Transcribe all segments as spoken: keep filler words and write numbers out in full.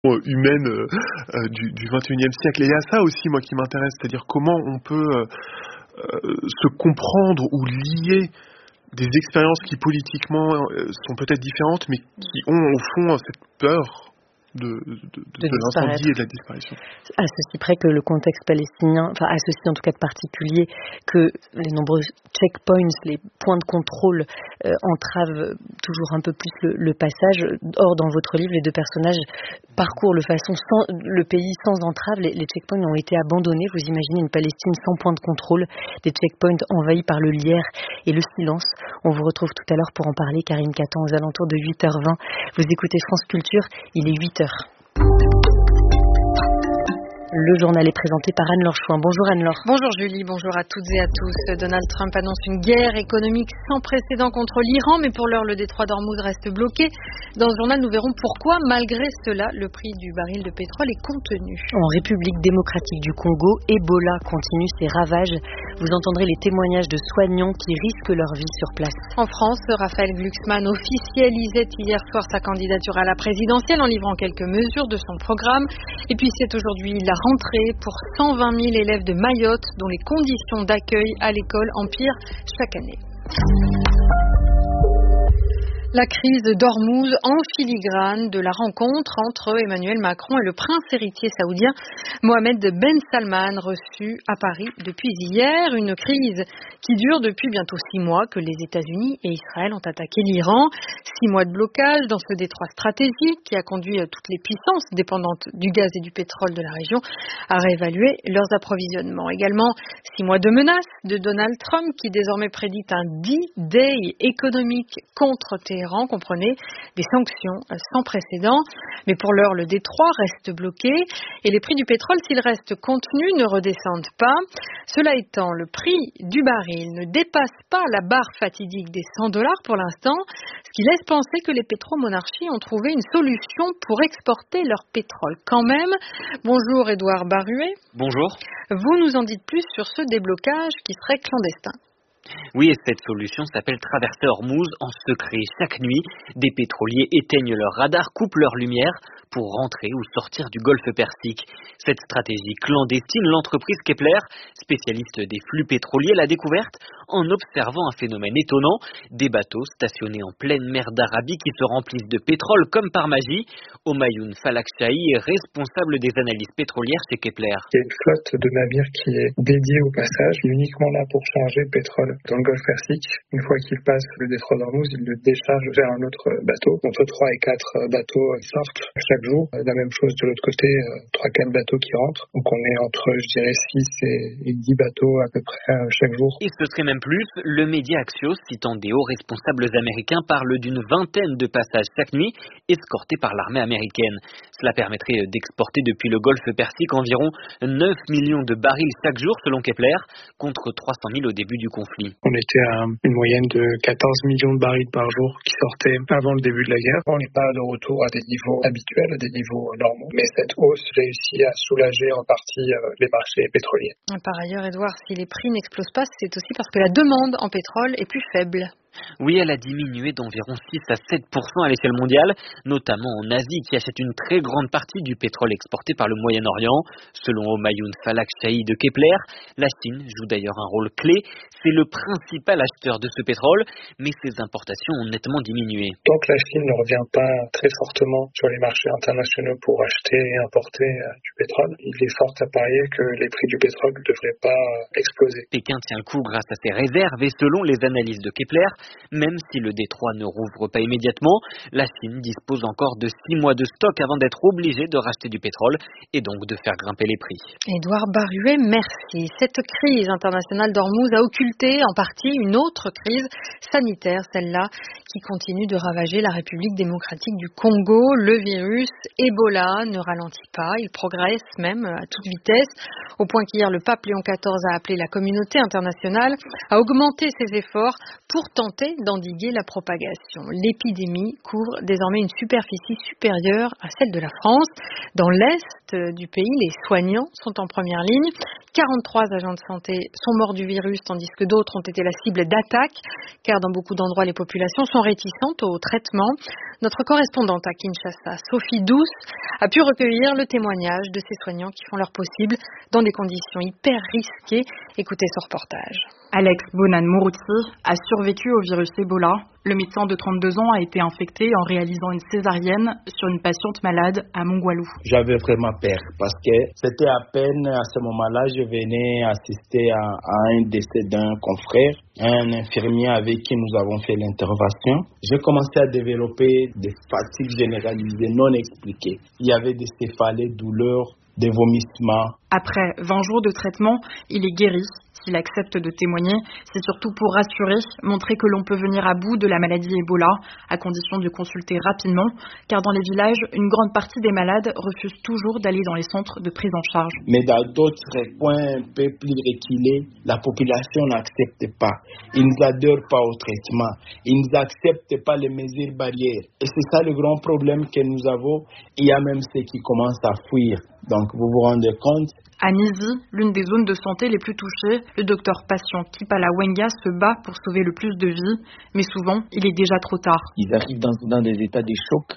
humaine euh, euh, du, du vingt et unième siècle. Et il y a ça aussi, moi, qui m'intéresse, c'est-à-dire comment on peut euh, euh, se comprendre ou lier des expériences qui politiquement euh, sont peut-être différentes, mais qui ont au fond cette peur de, de, de, de l'incendie et de la disparition. À ceci près que le contexte palestinien, enfin à ceci en tout cas de particulier, que les nombreux checkpoints, les points de contrôle euh, entravent toujours un peu plus le, le passage. Or, dans votre livre, les deux personnages parcourent le, façon sans, le pays sans entrave. Les, les checkpoints ont été abandonnés. Vous imaginez une Palestine sans point de contrôle, des checkpoints envahis par le lierre et le silence. On vous retrouve tout à l'heure pour en parler, Karine Catan, aux alentours de huit heures vingt. Vous écoutez France Culture, il est huit heures. Le journal est présenté par Anne-Laure Chouin. Bonjour Anne-Laure. Bonjour Julie, bonjour à toutes et à tous. Donald Trump annonce une guerre économique sans précédent contre l'Iran, mais pour l'heure le détroit d'Ormuz reste bloqué. Dans ce journal, nous verrons pourquoi, malgré cela, le prix du baril de pétrole est contenu. En République démocratique du Congo, Ebola continue ses ravages. Vous entendrez les témoignages de soignants qui risquent leur vie sur place. En France, Raphaël Glucksmann officialisait hier soir sa candidature à la présidentielle en livrant quelques mesures de son programme. Et puis c'est aujourd'hui la rentrée pour cent vingt mille élèves de Mayotte dont les conditions d'accueil à l'école empirent chaque année. La crise d'Ormuz en filigrane de la rencontre entre Emmanuel Macron et le prince héritier saoudien Mohamed Ben Salman, reçu à Paris depuis hier. Une crise qui dure depuis bientôt six mois que les États-Unis et Israël ont attaqué l'Iran. Six mois de blocage dans ce détroit stratégique qui a conduit toutes les puissances dépendantes du gaz et du pétrole de la région à réévaluer leurs approvisionnements. Également six mois de menaces de Donald Trump qui désormais prédit un D-Day économique contre Téhéran. Comprenez, des sanctions sans précédent. Mais pour l'heure, le détroit reste bloqué et les prix du pétrole, s'ils restent contenus, ne redescendent pas. Cela étant, le prix du baril ne dépasse pas la barre fatidique des cent dollars pour l'instant, ce qui laisse penser que les pétromonarchies ont trouvé une solution pour exporter leur pétrole quand même. Bonjour Édouard Baruet. Bonjour. Vous nous en dites plus sur ce déblocage qui serait clandestin. Oui, et cette solution s'appelle traverser Ormuz en secret. Chaque nuit, des pétroliers éteignent leur radar, coupent leur lumière pour rentrer ou sortir du golfe Persique. Cette stratégie clandestine, l'entreprise Kepler, spécialiste des flux pétroliers, l'a découverte en observant un phénomène étonnant. Des bateaux stationnés en pleine mer d'Arabie qui se remplissent de pétrole comme par magie. Humayoun Falakchahi est responsable des analyses pétrolières chez Kepler. Il y a une flotte de navires qui est dédiée au passage, uniquement là pour charger le pétrole dans le golfe Persique. Une fois qu'il passe le détroit d'Ormuz, il le décharge vers un autre bateau. Entre trois et quatre bateaux sortent chaque jour. La même chose de l'autre côté, trois à quatre bateaux qui rentrent. Donc on est entre, je dirais, six et dix bateaux à peu près chaque jour. Et ce serait même plus. Le média Axios, citant des hauts responsables américains, parle d'une vingtaine de passages chaque nuit escortés par l'armée américaine. Cela permettrait d'exporter depuis le golfe Persique environ neuf millions de barils chaque jour selon Kepler, contre trois cent mille au début du conflit. On était à une moyenne de quatorze millions de barils par jour qui sortaient avant le début de la guerre. On n'est pas de retour à des niveaux habituels, à des niveaux normaux, mais cette hausse réussit à soulager en partie les marchés pétroliers. Par ailleurs, Edouard, si les prix n'explosent pas, c'est aussi parce que la demande en pétrole est plus faible. Oui, elle a diminué d'environ six à sept pour cent à l'échelle mondiale, notamment en Asie qui achète une très grande partie du pétrole exporté par le Moyen-Orient. Selon Humayoun Falakchahi de Kepler, la Chine joue d'ailleurs un rôle clé. C'est le principal acheteur de ce pétrole, mais ses importations ont nettement diminué. Tant que la Chine ne revient pas très fortement sur les marchés internationaux pour acheter et importer du pétrole, il est fort à parier que les prix du pétrole ne devraient pas exploser. Pékin tient le coup grâce à ses réserves et selon les analyses de Kepler, même si le détroit ne rouvre pas immédiatement, la Chine dispose encore de six mois de stock avant d'être obligée de racheter du pétrole et donc de faire grimper les prix. Édouard Baruet, merci. Cette crise internationale d'Ormuz a occulté en partie une autre crise sanitaire, celle-là qui continue de ravager la République démocratique du Congo. Le virus Ebola ne ralentit pas, il progresse même à toute vitesse, au point qu'hier le pape Léon quatorze a appelé la communauté internationale à augmenter ses efforts pour tenter d'endiguer la propagation. L'épidémie couvre désormais une superficie supérieure à celle de la France. Dans l'est du pays, les soignants sont en première ligne. quarante-trois agents de santé sont morts du virus, tandis que d'autres ont été la cible d'attaques, car dans beaucoup d'endroits, les populations sont réticentes au traitement. Notre correspondante à Kinshasa, Sophie Douce, a pu recueillir le témoignage de ces soignants qui font leur possible dans des conditions hyper risquées. Écoutez ce reportage. Alex Bonan Mourouti a survécu au virus Ebola. Le médecin de trente-deux ans a été infecté en réalisant une césarienne sur une patiente malade à Mongwalou. J'avais vraiment peur parce que c'était à peine à ce moment-là, je venais assister à, à un décès d'un confrère, un infirmier avec qui nous avons fait l'intervention. J'ai commencé à développer des fatigues généralisées non expliquées. Il y avait des céphalées, douleurs, des vomissements. Après vingt jours de traitement, il est guéri. S'il accepte de témoigner, c'est surtout pour rassurer, montrer que l'on peut venir à bout de la maladie Ebola, à condition de consulter rapidement, car dans les villages, une grande partie des malades refusent toujours d'aller dans les centres de prise en charge. Mais dans d'autres coins un peu plus reculés, la population n'accepte pas. Ils n'adhèrent pas au traitement. Ils n'acceptent pas les mesures barrières. Et c'est ça le grand problème que nous avons. Il y a même ceux qui commencent à fuir. Donc vous vous rendez compte? À Nizi, l'une des zones de santé les plus touchées, le docteur patient Kipala Wenga se bat pour sauver le plus de vies, mais souvent, il est déjà trop tard. Ils arrivent dans, dans des états de choc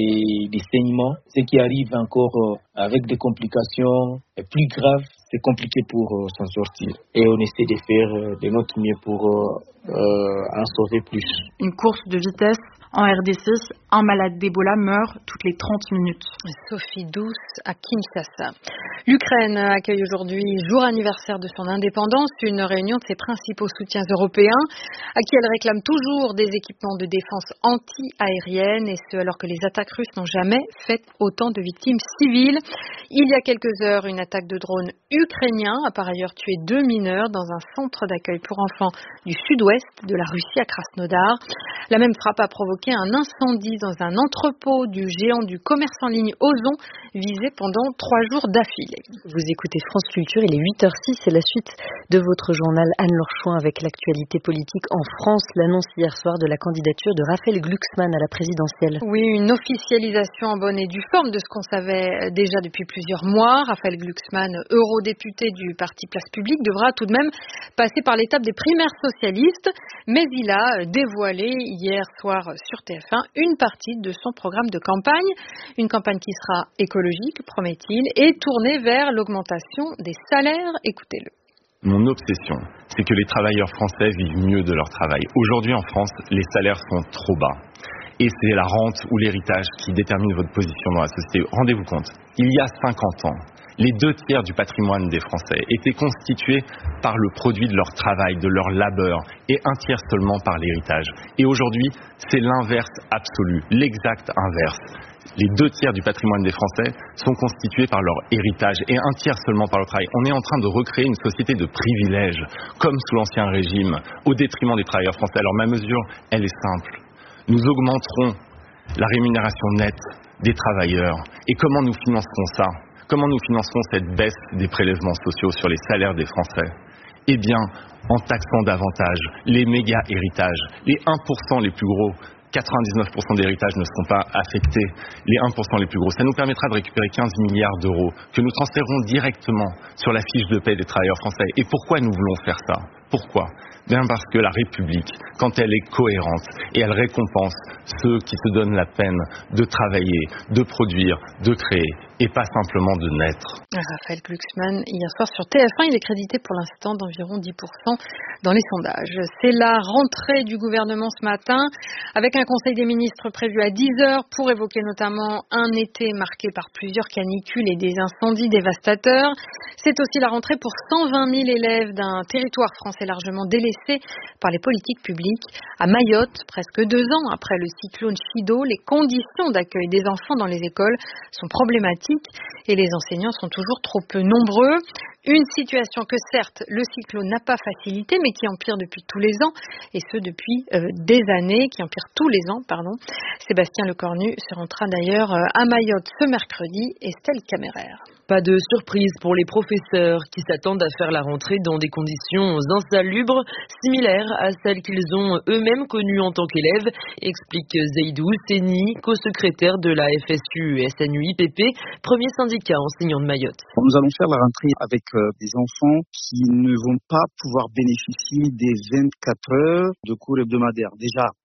et des saignements, ce qui arrive encore euh, avec des complications plus graves, c'est compliqué pour euh, s'en sortir. Et on essaie de faire euh, de notre mieux pour euh, euh, en sauver plus. Une course de vitesse. En R D C, un malade d'Ebola meurt toutes les trente minutes. Sophie Douce à Kinshasa. L'Ukraine accueille aujourd'hui, jour anniversaire de son indépendance, une réunion de ses principaux soutiens européens, à qui elle réclame toujours des équipements de défense anti-aérienne, et ce alors que les attaques russes n'ont jamais fait autant de victimes civiles. Il y a quelques heures, une attaque de drone ukrainien a par ailleurs tué deux mineurs dans un centre d'accueil pour enfants du sud-ouest de la Russie à Krasnodar. La même frappe a provoqué un incendie dans un entrepôt du géant du commerce en ligne Ozon, visé pendant trois jours d'affilée. Vous écoutez France Culture, il est huit heures six, c'est la suite de votre journal Anne-Laure Chouin avec l'actualité politique en France, l'annonce hier soir de la candidature de Raphaël Glucksmann à la présidentielle. Oui, une officialisation en bonne et due forme de ce qu'on savait déjà depuis plusieurs mois. Raphaël Glucksmann, eurodéputé du parti Place Publique, devra tout de même passer par l'étape des primaires socialistes, mais il a dévoilé hier soir sur T F un une partie de son programme de campagne, une campagne qui sera écologique, promet-il, et tournée vers l'augmentation des salaires. Écoutez-le. Mon obsession, c'est que les travailleurs français vivent mieux de leur travail. Aujourd'hui en France, les salaires sont trop bas. Et c'est la rente ou l'héritage qui détermine votre position dans la société. Rendez-vous compte, il y a cinquante ans, les deux tiers du patrimoine des Français étaient constitués par le produit de leur travail, de leur labeur, et un tiers seulement par l'héritage. Et aujourd'hui, c'est l'inverse absolu, l'exact inverse. Les deux tiers du patrimoine des Français sont constitués par leur héritage et un tiers seulement par le travail. On est en train de recréer une société de privilèges, comme sous l'Ancien Régime, au détriment des travailleurs français. Alors ma mesure, elle est simple. Nous augmenterons la rémunération nette des travailleurs. Et comment nous financerons ça ? Comment nous financerons cette baisse des prélèvements sociaux sur les salaires des Français ? Eh bien, en taxant davantage les méga-héritages, les un pour cent les plus gros. quatre-vingt-dix-neuf pour cent des héritages ne seront pas affectés, les un pour cent les plus gros. Ça nous permettra de récupérer quinze milliards d'euros que nous transférerons directement sur la fiche de paie des travailleurs français. Et pourquoi nous voulons faire ça ? Pourquoi ? Bien parce que la République, quand elle est cohérente et elle récompense ceux qui se donnent la peine de travailler, de produire, de créer et pas simplement de naître. Raphaël Glucksmann, hier soir sur T F un, il est crédité pour l'instant d'environ dix pour cent dans les sondages. C'est la rentrée du gouvernement ce matin, avec un conseil des ministres prévu à dix heures pour évoquer notamment un été marqué par plusieurs canicules et des incendies dévastateurs. C'est aussi la rentrée pour cent vingt mille élèves d'un territoire français largement délaissé par les politiques publiques. À Mayotte, presque deux ans après le cyclone Chido, les conditions d'accueil des enfants dans les écoles sont problématiques et les enseignants sont toujours trop peu nombreux. Une situation que certes le cyclone n'a pas facilitée mais qui empire depuis tous les ans et ce depuis euh, des années, qui empire tous les ans, pardon. Sébastien Lecornu se rendra d'ailleurs à Mayotte ce mercredi. Estelle Caméraire. Pas de surprise pour les professeurs qui s'attendent à faire la rentrée dans des conditions insalubres, similaires à celles qu'ils ont eux-mêmes connues en tant qu'élèves, explique Zeidou Seni, co-secrétaire de la F S U S N U I P P, premier syndicat enseignant de Mayotte. Nous allons faire la rentrée avec euh, des enfants qui ne vont pas pouvoir bénéficier des vingt-quatre heures de cours hebdomadaires. Déjà,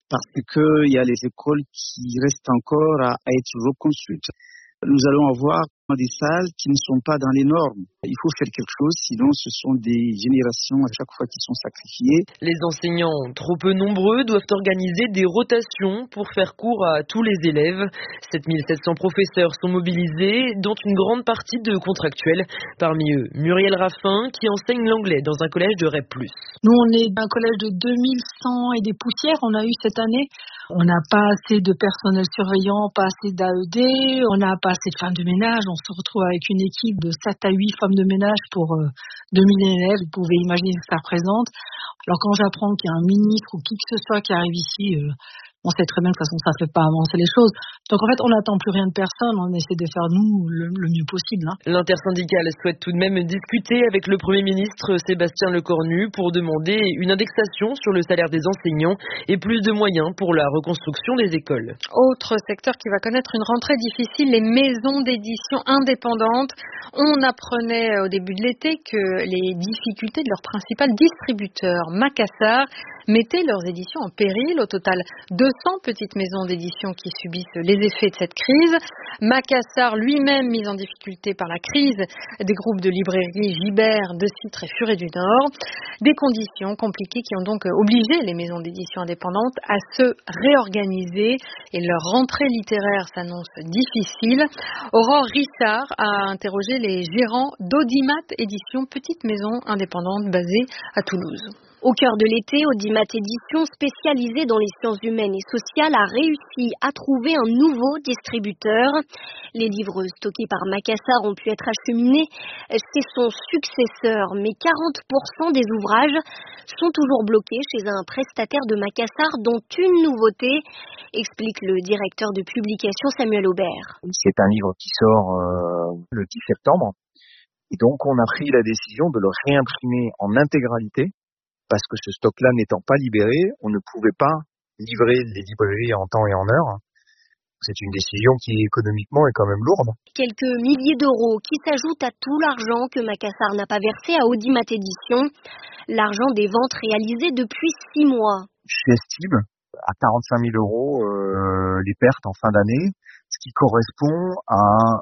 parce qu'il y a les écoles qui restent encore à, à être reconstruites. Nous allons avoir des salles qui ne sont pas dans les normes. Il faut faire quelque chose, sinon ce sont des générations à chaque fois qui sont sacrifiées. Les enseignants, trop peu nombreux, doivent organiser des rotations pour faire cours à tous les élèves. sept mille sept cents professeurs sont mobilisés, dont une grande partie de contractuels. Parmi eux, Muriel Raffin, qui enseigne l'anglais dans un collège de R E P plus. Nous, on est un collège de deux mille cent et des poussières, on a eu cette année. On n'a pas assez de personnel surveillant, pas assez d'A E D, on n'a pas assez de femmes de ménage. On se retrouve avec une équipe de sept à huit femmes de ménage pour euh, deux mille élèves. Vous pouvez imaginer ce que ça représente. Alors quand j'apprends qu'il y a un ministre ou qui que ce soit qui arrive ici, euh, on sait très bien que de toute façon ça ne fait pas avancer les choses. Donc en fait, on n'attend plus rien de personne, on essaie de faire nous le, le mieux possible. Hein. L'intersyndicale souhaite tout de même discuter avec le Premier ministre Sébastien Lecornu pour demander une indexation sur le salaire des enseignants et plus de moyens pour la reconstruction des écoles. Autre secteur qui va connaître une rentrée difficile, les maisons d'édition indépendantes. On apprenait au début de l'été que les difficultés de leur principal distributeur, Macassar, mettaient leurs éditions en péril. Au total, deux cents petites maisons d'édition qui subissent les effets de cette crise. Macassar, lui-même mis en difficulté par la crise des groupes de librairies Gibert, De Citre et Furet du Nord. Des conditions compliquées qui ont donc obligé les maisons d'édition indépendantes à se réorganiser et leur rentrée littéraire s'annonce difficile. Aurore Rissard a interrogé les gérants d'Audimat Édition, petite maison indépendante basée à Toulouse. Au cœur de l'été, Audimat Édition, spécialisée dans les sciences humaines et sociales, a réussi à trouver un nouveau distributeur. Les livres stockés par Macassar ont pu être acheminés chez son successeur, mais quarante pour cent des ouvrages sont toujours bloqués chez un prestataire de Macassar, dont une nouveauté, explique le directeur de publication Samuel Aubert. C'est un livre qui sort euh, le dix septembre, et donc on a pris la décision de le réimprimer en intégralité. Parce que ce stock-là n'étant pas libéré, on ne pouvait pas livrer les librairies en temps et en heure. C'est une décision qui, économiquement, est quand même lourde. Quelques milliers d'euros qui s'ajoutent à tout l'argent que Macassar n'a pas versé à Audimat Édition. L'argent des ventes réalisées depuis six mois. J'estime à quarante-cinq mille euros euh, les pertes en fin d'année, ce qui correspond à,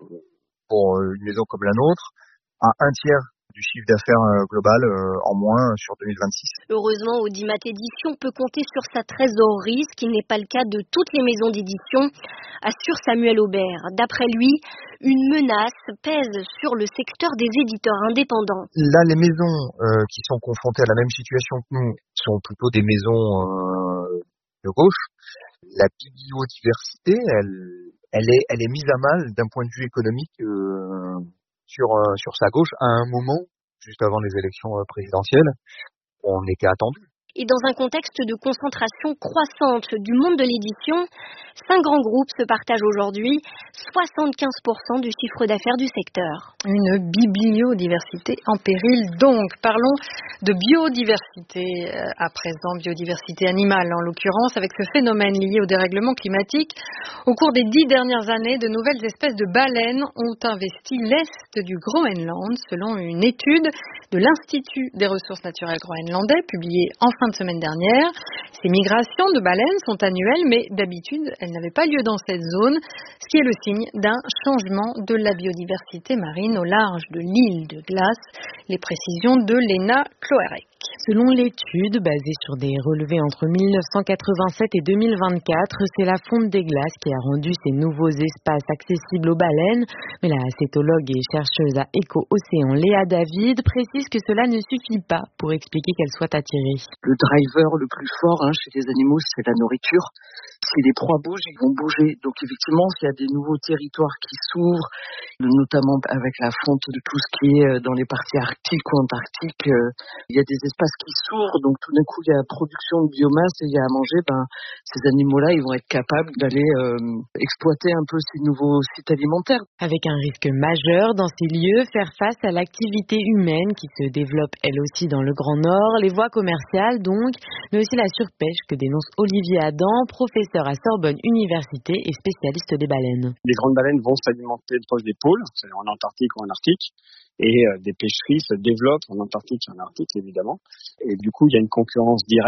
pour une maison comme la nôtre, à un tiers du chiffre d'affaires global euh, en moins sur deux mille vingt-six. Heureusement, Audimat Édition peut compter sur sa trésorerie, ce qui n'est pas le cas de toutes les maisons d'édition, assure Samuel Aubert. D'après lui, une menace pèse sur le secteur des éditeurs indépendants. Là, les maisons euh, qui sont confrontées à la même situation que nous sont plutôt des maisons euh, de gauche. La biodiversité, elle, elle, est, elle est mise à mal d'un point de vue économique euh, Sur, euh, sur sa gauche à un moment, juste avant les élections euh, présidentielles, on était attendu. Et dans un contexte de concentration croissante du monde de l'édition, cinq grands groupes se partagent aujourd'hui soixante-quinze pour cent du chiffre d'affaires du secteur. Une bibliodiversité en péril donc. Parlons de biodiversité à présent, biodiversité animale en l'occurrence, avec ce phénomène lié au dérèglement climatique. Au cours des dix dernières années, de nouvelles espèces de baleines ont investi l'est du Groenland, selon une étude de l'Institut des ressources naturelles groenlandais, publiée en fin de semaine dernière. Ces migrations de baleines sont annuelles, mais d'habitude, elles n'avaient pas lieu dans cette zone, ce qui est le signe d'un changement de la biodiversité marine au large de l'île de glace. Les précisions de Léna Cloerec. Selon l'étude, basée sur des relevés entre mille neuf cent quatre-vingt-sept et deux mille vingt-quatre, c'est la fonte des glaces qui a rendu ces nouveaux espaces accessibles aux baleines. Mais la cétologue et chercheuse à Éco-Océan Léa David précise que cela ne suffit pas pour expliquer qu'elles soient attirées. Le driver le plus fort hein, chez les animaux, c'est la nourriture. Si les proies bougent, ils vont bouger. Donc effectivement, s'il y a des nouveaux territoires qui s'ouvrent, notamment avec la fonte de tout ce qui est dans les parties arctiques ou antarctiques, il y a des espaces qui s'ouvrent, donc tout d'un coup il y a production de biomasse et il y a à manger, ben, ces animaux-là ils vont être capables d'aller euh, exploiter un peu ces nouveaux sites alimentaires. Avec un risque majeur dans ces lieux, faire face à l'activité humaine qui se développe elle aussi dans le Grand Nord, les voies commerciales donc, mais aussi la surpêche que dénonce Olivier Adam, professeur à Sorbonne Université et spécialiste des baleines. Les grandes baleines vont s'alimenter proche des pôles, c'est-à-dire en Antarctique ou en Arctique. Et euh, des pêcheries se développent en Antarctique et en Arctique, évidemment. Et du coup, il y a une concurrence directe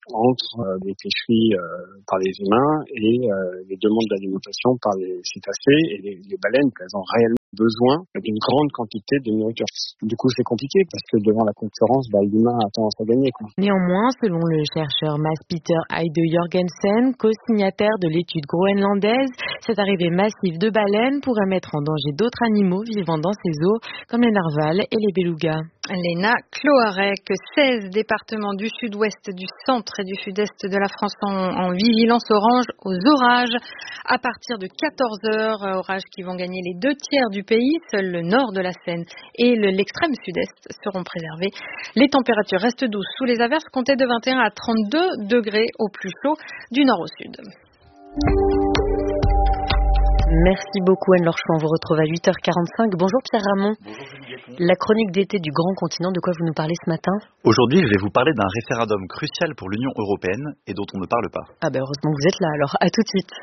entre euh, les pêcheries euh, par les humains et euh, les demandes d'alimentation par les cétacés et les, les baleines, qu'elles ont réellement besoin d'une grande quantité de nourriture. Du coup, c'est compliqué parce que devant la concurrence, bah, l'humain a tendance à gagner, quoi. Néanmoins, selon le chercheur Mads-Peter Heide Jorgensen, co-signataire de l'étude groenlandaise, cette arrivée massive de baleines pourrait mettre en danger d'autres animaux vivant dans ces eaux, comme les narvals et les belugas. Léna Cloarec, seize départements du sud-ouest, du centre et du sud-est de la France en, en vigilance orange aux orages. À partir de quatorze heures, orages qui vont gagner les deux tiers du pays. Seul le nord de la Seine et le, l'extrême sud-est seront préservés. Les températures restent douces sous les averses, comptées de vingt et un à trente-deux degrés au plus chaud du nord au sud. Merci beaucoup Anne-Laure Chouan, on vous retrouve à huit heures quarante-cinq. Bonjour Pierre Ramon. Bonjour Juliette. La chronique d'été du grand continent, de quoi vous nous parlez ce matin? Aujourd'hui, je vais vous parler d'un référendum crucial pour l'Union européenne et dont on ne parle pas. Ah ben heureusement que vous êtes là alors, à tout de suite.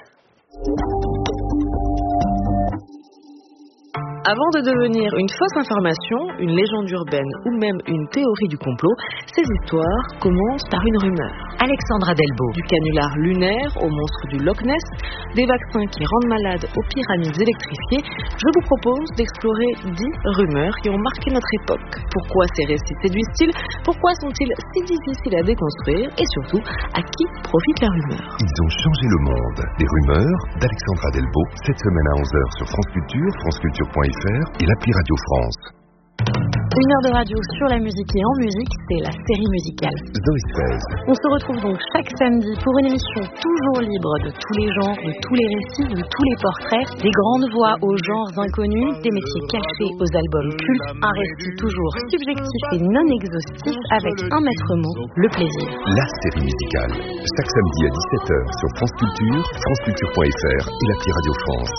Avant de devenir une fausse information, une légende urbaine ou même une théorie du complot, ces histoires commencent par une rumeur. Alexandra Delbo. Du canular lunaire au monstre du Loch Ness, des vaccins qui rendent malades aux pyramides électrifiées, je vous propose d'explorer dix rumeurs qui ont marqué notre époque. Pourquoi ces récits séduisent-ils? Pourquoi sont-ils si difficiles à déconstruire? Et surtout, à qui profitent les rumeurs? Ils ont changé le monde. Les rumeurs d'Alexandra Delbo, cette semaine à onze heures sur France Culture, franceculture point f r et l'appli Radio France. Une heure de radio sur la musique et en musique, c'est la série musicale. Zoé seize. On se retrouve donc chaque samedi pour une émission toujours libre de tous les genres, de tous les récits, de tous les portraits, des grandes voix aux genres inconnus, des métiers cachés aux albums cultes, un récit toujours subjectif et non exhaustif avec un maître mot, le plaisir. La série musicale. Chaque samedi à dix-sept heures sur France Culture, franceculture point f r et l'appli Radio France.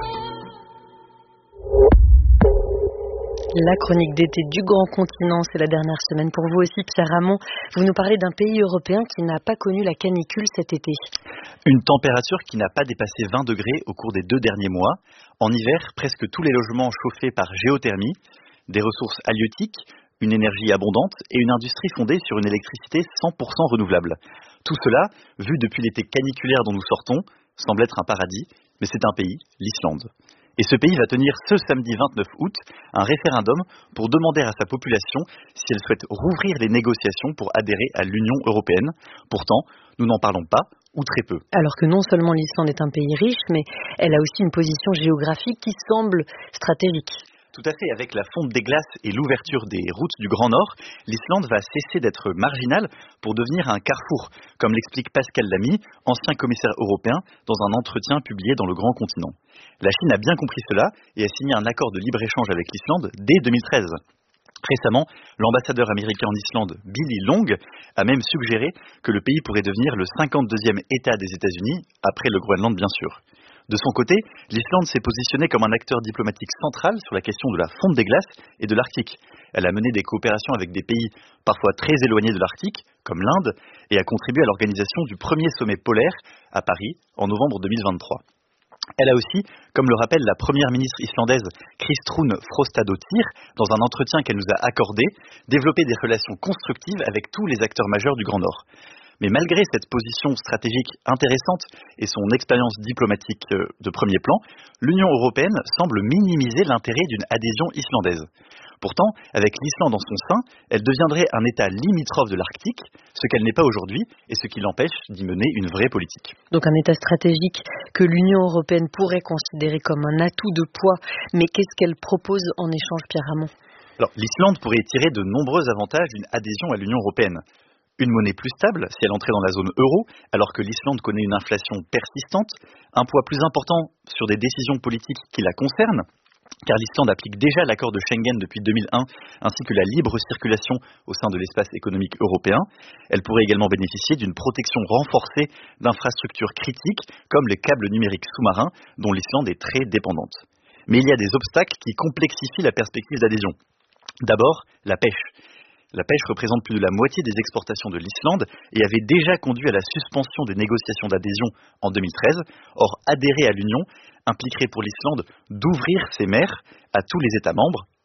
La chronique d'été du grand continent, c'est la dernière semaine pour vous aussi, Pierre Ramon. Vous nous parlez d'un pays européen qui n'a pas connu la canicule cet été. Une température qui n'a pas dépassé vingt degrés au cours des deux derniers mois. En hiver, presque tous les logements chauffés par géothermie, des ressources halieutiques, une énergie abondante et une industrie fondée sur une électricité cent pour cent renouvelable. Tout cela, vu depuis l'été caniculaire dont nous sortons, semble être un paradis, mais c'est un pays, l'Islande. Et ce pays va tenir ce samedi vingt-neuf août un référendum pour demander à sa population si elle souhaite rouvrir les négociations pour adhérer à l'Union européenne. Pourtant, nous n'en parlons pas ou très peu. Alors que non seulement l'Islande est un pays riche, mais elle a aussi une position géographique qui semble stratégique. Tout à fait, avec la fonte des glaces et l'ouverture des routes du Grand Nord, l'Islande va cesser d'être marginale pour devenir un carrefour, comme l'explique Pascal Lamy, ancien commissaire européen, dans un entretien publié dans Le Grand Continent. La Chine a bien compris cela et a signé un accord de libre-échange avec l'Islande dès deux mille treize. Récemment, l'ambassadeur américain en Islande, Billy Long, a même suggéré que le pays pourrait devenir le cinquante-deuxième État des États-Unis, après le Groenland bien sûr. De son côté, l'Islande s'est positionnée comme un acteur diplomatique central sur la question de la fonte des glaces et de l'Arctique. Elle a mené des coopérations avec des pays parfois très éloignés de l'Arctique, comme l'Inde, et a contribué à l'organisation du premier sommet polaire à Paris en novembre deux mille vingt-trois. Elle a aussi, comme le rappelle la première ministre islandaise Kristrún Frostadóttir, dans un entretien qu'elle nous a accordé, développé des relations constructives avec tous les acteurs majeurs du Grand Nord. Mais malgré cette position stratégique intéressante et son expérience diplomatique de premier plan, l'Union européenne semble minimiser l'intérêt d'une adhésion islandaise. Pourtant, avec l'Islande en son sein, elle deviendrait un État limitrophe de l'Arctique, ce qu'elle n'est pas aujourd'hui et ce qui l'empêche d'y mener une vraie politique. Donc un État stratégique que l'Union européenne pourrait considérer comme un atout de poids, mais qu'est-ce qu'elle propose en échange, Pierre Ramon ? Alors, l'Islande pourrait tirer de nombreux avantages d'une adhésion à l'Union européenne. Une monnaie plus stable si elle entrait dans la zone euro, alors que l'Islande connaît une inflation persistante, un poids plus important sur des décisions politiques qui la concernent, car l'Islande applique déjà l'accord de Schengen depuis deux mille un, ainsi que la libre circulation au sein de l'espace économique européen. Elle pourrait également bénéficier d'une protection renforcée d'infrastructures critiques, comme les câbles numériques sous-marins, dont l'Islande est très dépendante. Mais il y a des obstacles qui complexifient la perspective d'adhésion. D'abord, la pêche. La pêche représente plus de la moitié des exportations de l'Islande et avait déjà conduit à la suspension des négociations d'adhésion en deux mille treize. Or, adhérer à l'Union impliquerait pour l'Islande d'ouvrir ses mers à tous les États membres,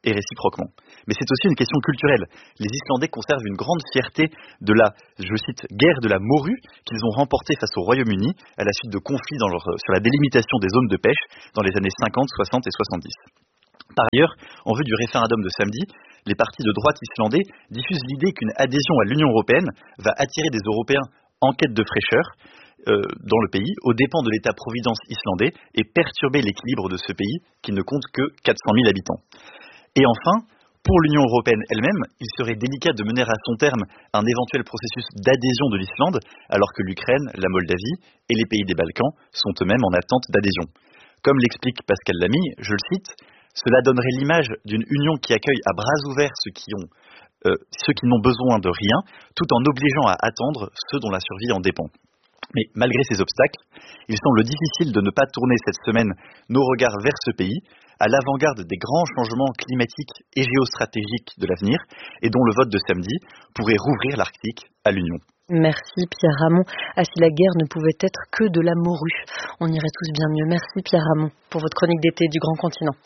et réciproquement. Mais c'est aussi une question culturelle. Les Islandais conservent une grande fierté de la, je cite, guerre de la morue qu'ils ont remportée face au Royaume-Uni à la suite de conflits dans leur, sur la délimitation des zones de pêche dans les années cinquante, soixante et soixante-dix. Par ailleurs, en vue du référendum de samedi, les partis de droite islandais diffusent l'idée qu'une adhésion à l'Union européenne va attirer des Européens en quête de fraîcheur euh, dans le pays, aux dépens de l'État-providence islandais, et perturber l'équilibre de ce pays qui ne compte que quatre cent mille habitants. Et enfin, pour l'Union européenne elle-même, il serait délicat de mener à son terme un éventuel processus d'adhésion de l'Islande, alors que l'Ukraine, la Moldavie et les pays des Balkans sont eux-mêmes en attente d'adhésion. Comme l'explique Pascal Lamy, je le cite, « Cela donnerait l'image d'une union qui accueille à bras ouverts ceux qui ont, euh, ceux qui n'ont besoin de rien, tout en obligeant à attendre ceux dont la survie en dépend. » Mais malgré ces obstacles, il semble difficile de ne pas tourner cette semaine nos regards vers ce pays, à l'avant-garde des grands changements climatiques et géostratégiques de l'avenir, et dont le vote de samedi pourrait rouvrir l'Arctique à l'Union. Merci Pierre Ramon. Ah, si la guerre ne pouvait être que de la morue, on irait tous bien mieux. Merci Pierre Ramon pour votre chronique d'été du Grand Continent.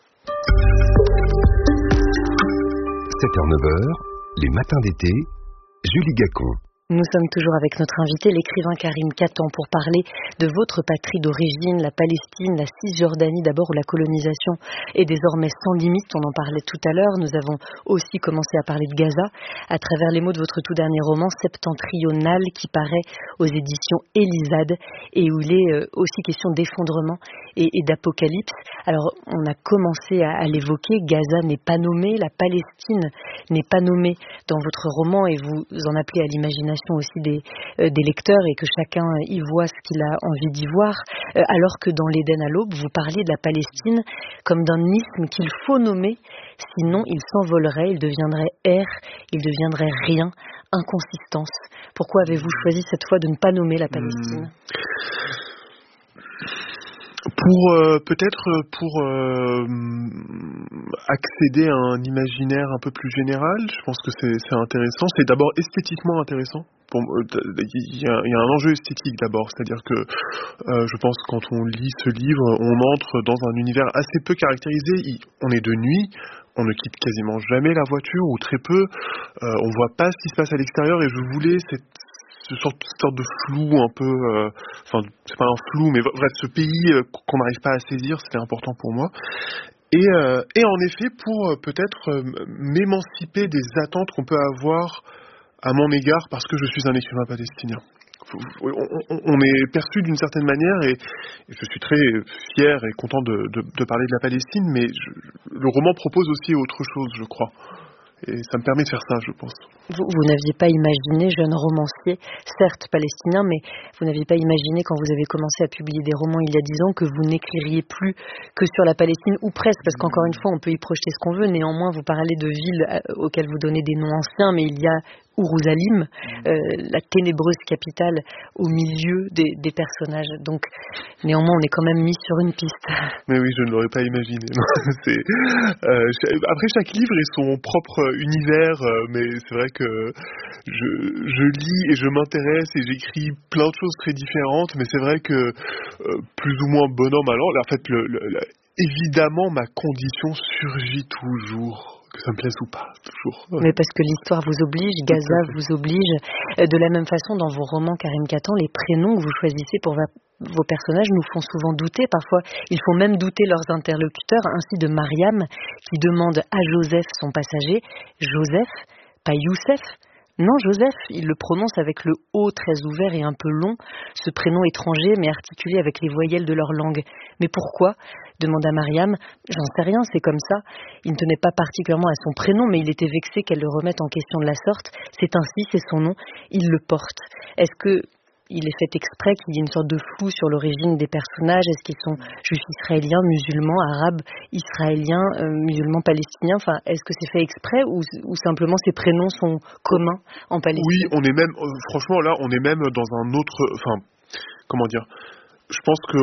sept heures neuf heures, les matins d'été, Julie Gacon. Nous sommes toujours avec notre invité, l'écrivain Karim Katan, pour parler de votre patrie d'origine, la Palestine, la Cisjordanie d'abord, où la colonisation est désormais sans limite. On en parlait tout à l'heure. Nous avons aussi commencé à parler de Gaza à travers les mots de votre tout dernier roman, Septentrional, qui paraît aux éditions Elisade et où il est aussi question d'effondrement et, et d'apocalypse. Alors, on a commencé à, à l'évoquer. Gaza n'est pas nommé, la Palestine n'est pas nommée dans votre roman et vous en appelez à l'imagination aussi des, euh, des lecteurs et que chacun y voit ce qu'il a envie d'y voir, euh, alors que dans l'Éden à l'aube, vous parliez de la Palestine comme d'un isthme qu'il faut nommer, sinon il s'envolerait, il deviendrait air, il deviendrait rien, inconsistance. Pourquoi avez-vous choisi cette fois de ne pas nommer la Palestine ? Pour euh, peut-être pour euh, accéder à un imaginaire un peu plus général, je pense que c'est, c'est intéressant. C'est d'abord esthétiquement intéressant. Pour, il, y a, il y a un enjeu esthétique d'abord, c'est-à-dire que euh, je pense que quand on lit ce livre, on entre dans un univers assez peu caractérisé. Il, on est de nuit, on ne quitte quasiment jamais la voiture ou très peu. Euh, on voit pas ce qui se passe à l'extérieur et je voulais cette ce sorte, sorte de flou un peu, euh, enfin c'est pas un flou, mais bref, ce pays euh, qu'on n'arrive pas à saisir, c'était important pour moi. Et, euh, et en effet, pour euh, peut-être euh, m'émanciper des attentes qu'on peut avoir à mon égard, parce que je suis un écrivain palestinien. On, on, on est perçu d'une certaine manière, et, et je suis très fier et content de, de, de parler de la Palestine, mais je, le roman propose aussi autre chose, je crois. Et ça me permet de faire ça, je pense. Vous, vous n'aviez pas imaginé, jeune romancier, certes palestinien, mais vous n'aviez pas imaginé quand vous avez commencé à publier des romans il y a dix ans que vous n'écririez plus que sur la Palestine, ou presque, parce qu'encore une fois, on peut y projeter ce qu'on veut. Néanmoins, vous parlez de villes auxquelles vous donnez des noms anciens, mais il y a Ourouzalim, euh, la ténébreuse capitale au milieu des, des personnages. Donc, néanmoins, on est quand même mis sur une piste. Mais oui, je ne l'aurais pas imaginé. c'est, euh, après, chaque livre est son propre univers, euh, mais c'est vrai que je, je lis et je m'intéresse et j'écris plein de choses très différentes, mais c'est vrai que euh, plus ou moins bon an, mal an, en fait, le, le, le, évidemment, ma condition surgit toujours. Que ça me plaise ou pas, toujours. Mais parce que l'histoire vous oblige, Gaza vous oblige. De la même façon, dans vos romans, Karim Katan, les prénoms que vous choisissez pour vos personnages nous font souvent douter. Parfois, ils font même douter leurs interlocuteurs. Ainsi de Mariam, qui demande à Joseph, son passager, Joseph, pas Youssef. Non, Joseph, il le prononce avec le O très ouvert et un peu long, ce prénom étranger mais articulé avec les voyelles de leur langue. Mais pourquoi ? Demanda Mariam. J'en sais rien, c'est comme ça. Il ne tenait pas particulièrement à son prénom, mais il était vexé qu'elle le remette en question de la sorte. C'est ainsi, c'est son nom, il le porte. Est-ce que il est fait exprès qu'il y ait une sorte de flou sur l'origine des personnages? Est-ce qu'ils sont juifs israéliens, musulmans, arabes, israéliens, euh, musulmans, palestiniens? Enfin, est-ce que c'est fait exprès ou, ou simplement ces prénoms sont communs en Palestine? Oui, on est même, euh, franchement là, on est même dans un autre, enfin, comment dire, je pense que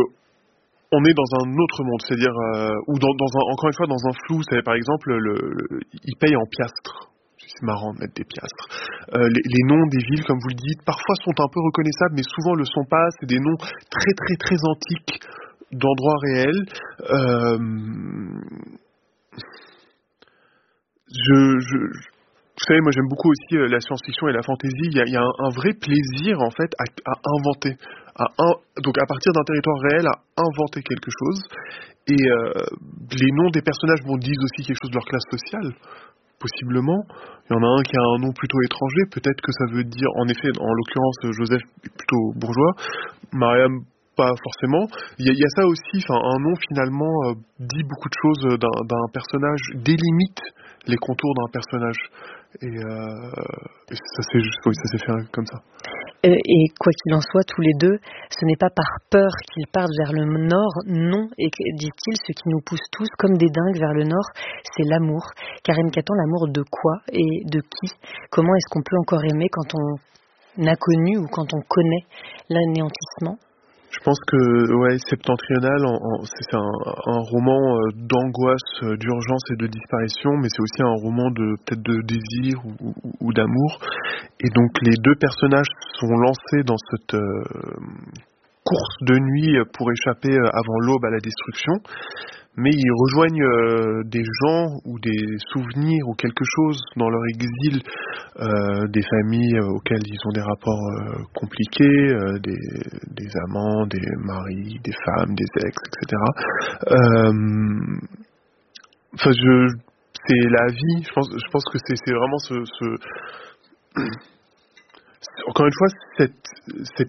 on est dans un autre monde, c'est-à-dire, euh, ou dans, dans un, encore une fois, dans un flou. Vous savez, par exemple, le, le, ils payent en piastres. C'est marrant de mettre des piastres. Euh, les, les noms des villes, comme vous le dites, parfois sont un peu reconnaissables, mais souvent le sont pas. C'est des noms très très très antiques d'endroits réels. Euh... je, je, vous savez, moi j'aime beaucoup aussi la science-fiction et la fantasy. Il y a, il y a un, un vrai plaisir en fait à, à inventer, à un, donc à partir d'un territoire réel à inventer quelque chose. Et euh, les noms des personnages vont disent aussi quelque chose de leur classe sociale, possiblement. Il y en a un qui a un nom plutôt étranger, peut-être que ça veut dire, en effet, en l'occurrence, Joseph est plutôt bourgeois, Mariam pas forcément. Il y a, il y a ça aussi, enfin, un nom finalement euh, dit beaucoup de choses d'un, d'un personnage, délimite les contours d'un personnage. Et, euh, et ça, s'est, oui, ça s'est fait comme ça. Euh, et quoi qu'il en soit, tous les deux, ce n'est pas par peur qu'ils partent vers le nord, non, et dit-il, ce qui nous pousse tous comme des dingues vers le nord, c'est l'amour. Karim Katan, l'amour de quoi et de qui? Comment est-ce qu'on peut encore aimer quand on a connu ou quand on connaît l'anéantissement? Je pense que ouais, Septentrional, en, en, c'est un, un roman euh, d'angoisse, euh, d'urgence et de disparition, mais c'est aussi un roman de peut-être de désir ou, ou, ou d'amour. Et donc les deux personnages sont lancés dans cette euh, course de nuit pour échapper avant l'aube à la destruction. Mais ils rejoignent euh, des gens ou des souvenirs ou quelque chose dans leur exil, euh, des familles auxquelles ils ont des rapports euh, compliqués, euh, des, des amants, des maris, des femmes, des ex, et cetera. Euh, enfin, je, c'est la vie. Je pense, je pense que c'est, c'est vraiment ce, ce, encore une fois, cette, cette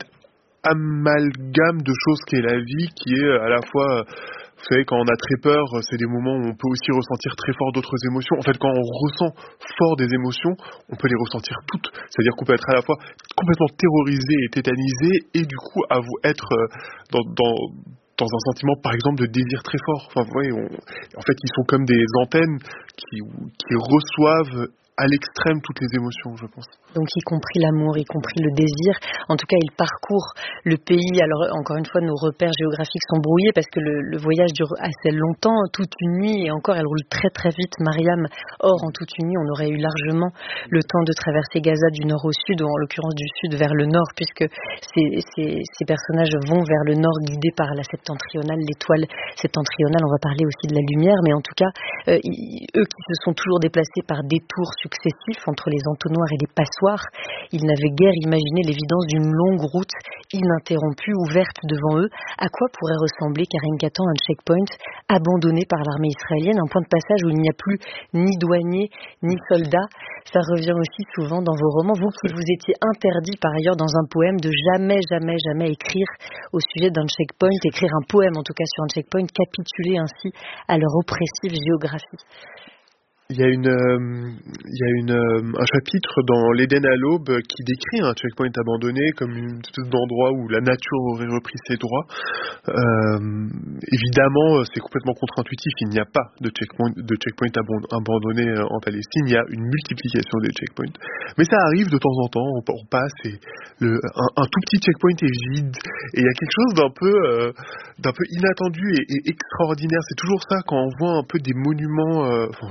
amalgame de choses qu'est la vie, qui est à la fois, vous savez, quand on a très peur, c'est des moments où on peut aussi ressentir très fort d'autres émotions. En fait, quand on ressent fort des émotions, on peut les ressentir toutes. C'est-à-dire qu'on peut être à la fois complètement terrorisé et tétanisé, et du coup, à vous être dans, dans, dans un sentiment, par exemple, de désir très fort. Enfin, vous voyez, on, en fait, ils sont comme des antennes qui, qui reçoivent à l'extrême toutes les émotions, je pense. Donc y compris l'amour, y compris le désir. En tout cas, il parcourt le pays. Alors encore une fois, nos repères géographiques sont brouillés parce que le, le voyage dure assez longtemps, toute une nuit, et encore elle roule très très vite. Mariam, or en toute une nuit, on aurait eu largement le temps de traverser Gaza du nord au sud, ou en l'occurrence du sud vers le nord, puisque ces, ces, ces personnages vont vers le nord guidés par la septentrionale, l'étoile septentrionale. On va parler aussi de la lumière, mais en tout cas, euh, ils, eux qui se sont toujours déplacés par détours successifs entre les entonnoirs et les passoires, ils n'avaient guère imaginé l'évidence d'une longue route ininterrompue, ouverte devant eux. À quoi pourrait ressembler, Karim Katan, un checkpoint abandonné par l'armée israélienne, un point de passage où il n'y a plus ni douaniers ni soldats? Ça revient aussi souvent dans vos romans. Vous qui vous étiez interdit par ailleurs dans un poème de jamais, jamais, jamais écrire au sujet d'un checkpoint, écrire un poème en tout cas sur un checkpoint, capituler ainsi à leur oppressive géographie. Il y a une, euh, il y a une, euh, un chapitre dans l'Éden à l'aube qui décrit un checkpoint abandonné comme une espèce d'endroit où la nature aurait repris ses droits. Euh, évidemment, c'est complètement contre-intuitif. Il n'y a pas de checkpoint, de checkpoint abandonné en Palestine. Il y a une multiplication des checkpoints. Mais ça arrive de temps en temps. On, on passe et le, un, un tout petit checkpoint est vide. Et il y a quelque chose d'un peu, euh, d'un peu inattendu et, et extraordinaire. C'est toujours ça quand on voit un peu des monuments. Euh, enfin,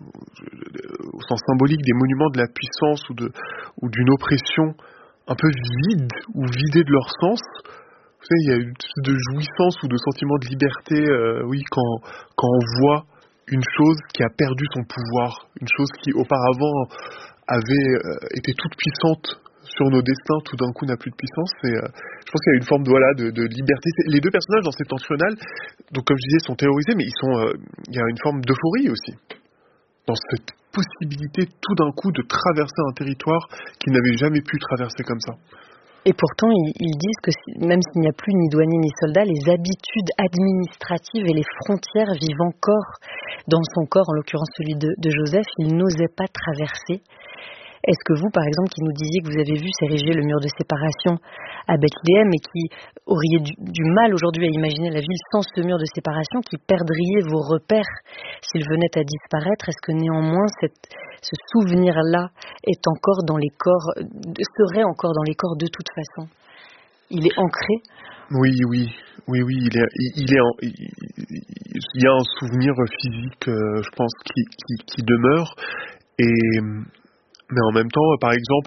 au sens symbolique, des monuments de la puissance ou, de, ou d'une oppression un peu vide ou vidés de leur sens. Vous savez, il y a une sorte de jouissance ou de sentiment de liberté, euh, oui, quand, quand on voit une chose qui a perdu son pouvoir, une chose qui auparavant avait euh, été toute puissante sur nos destins, tout d'un coup n'a plus de puissance. Et, euh, je pense qu'il y a une forme de, voilà, de, de liberté. Les deux personnages dans Septentrional, donc comme je disais, sont terrorisés, mais ils sont, euh, il y a une forme d'euphorie aussi, dans cette possibilité tout d'un coup de traverser un territoire qu'ils n'avaient jamais pu traverser comme ça. Et pourtant, ils, ils disent que même s'il n'y a plus ni douaniers ni soldats, les habitudes administratives et les frontières vivent encore dans son corps, en l'occurrence celui de, de Joseph, il n'osait pas traverser. Est-ce que vous, par exemple, qui nous disiez que vous avez vu s'ériger le mur de séparation à Bethléem et qui auriez du, du mal aujourd'hui à imaginer la ville sans ce mur de séparation, qui perdriez vos repères s'ils venaient à disparaître, est-ce que néanmoins cette, ce souvenir-là est encore dans les corps, serait encore dans les corps de toute façon? Il est ancré? Oui, oui, oui, oui, il est, il est, en, il, il y a un souvenir physique, euh, je pense, qui, qui, qui demeure. Et mais en même temps, par exemple,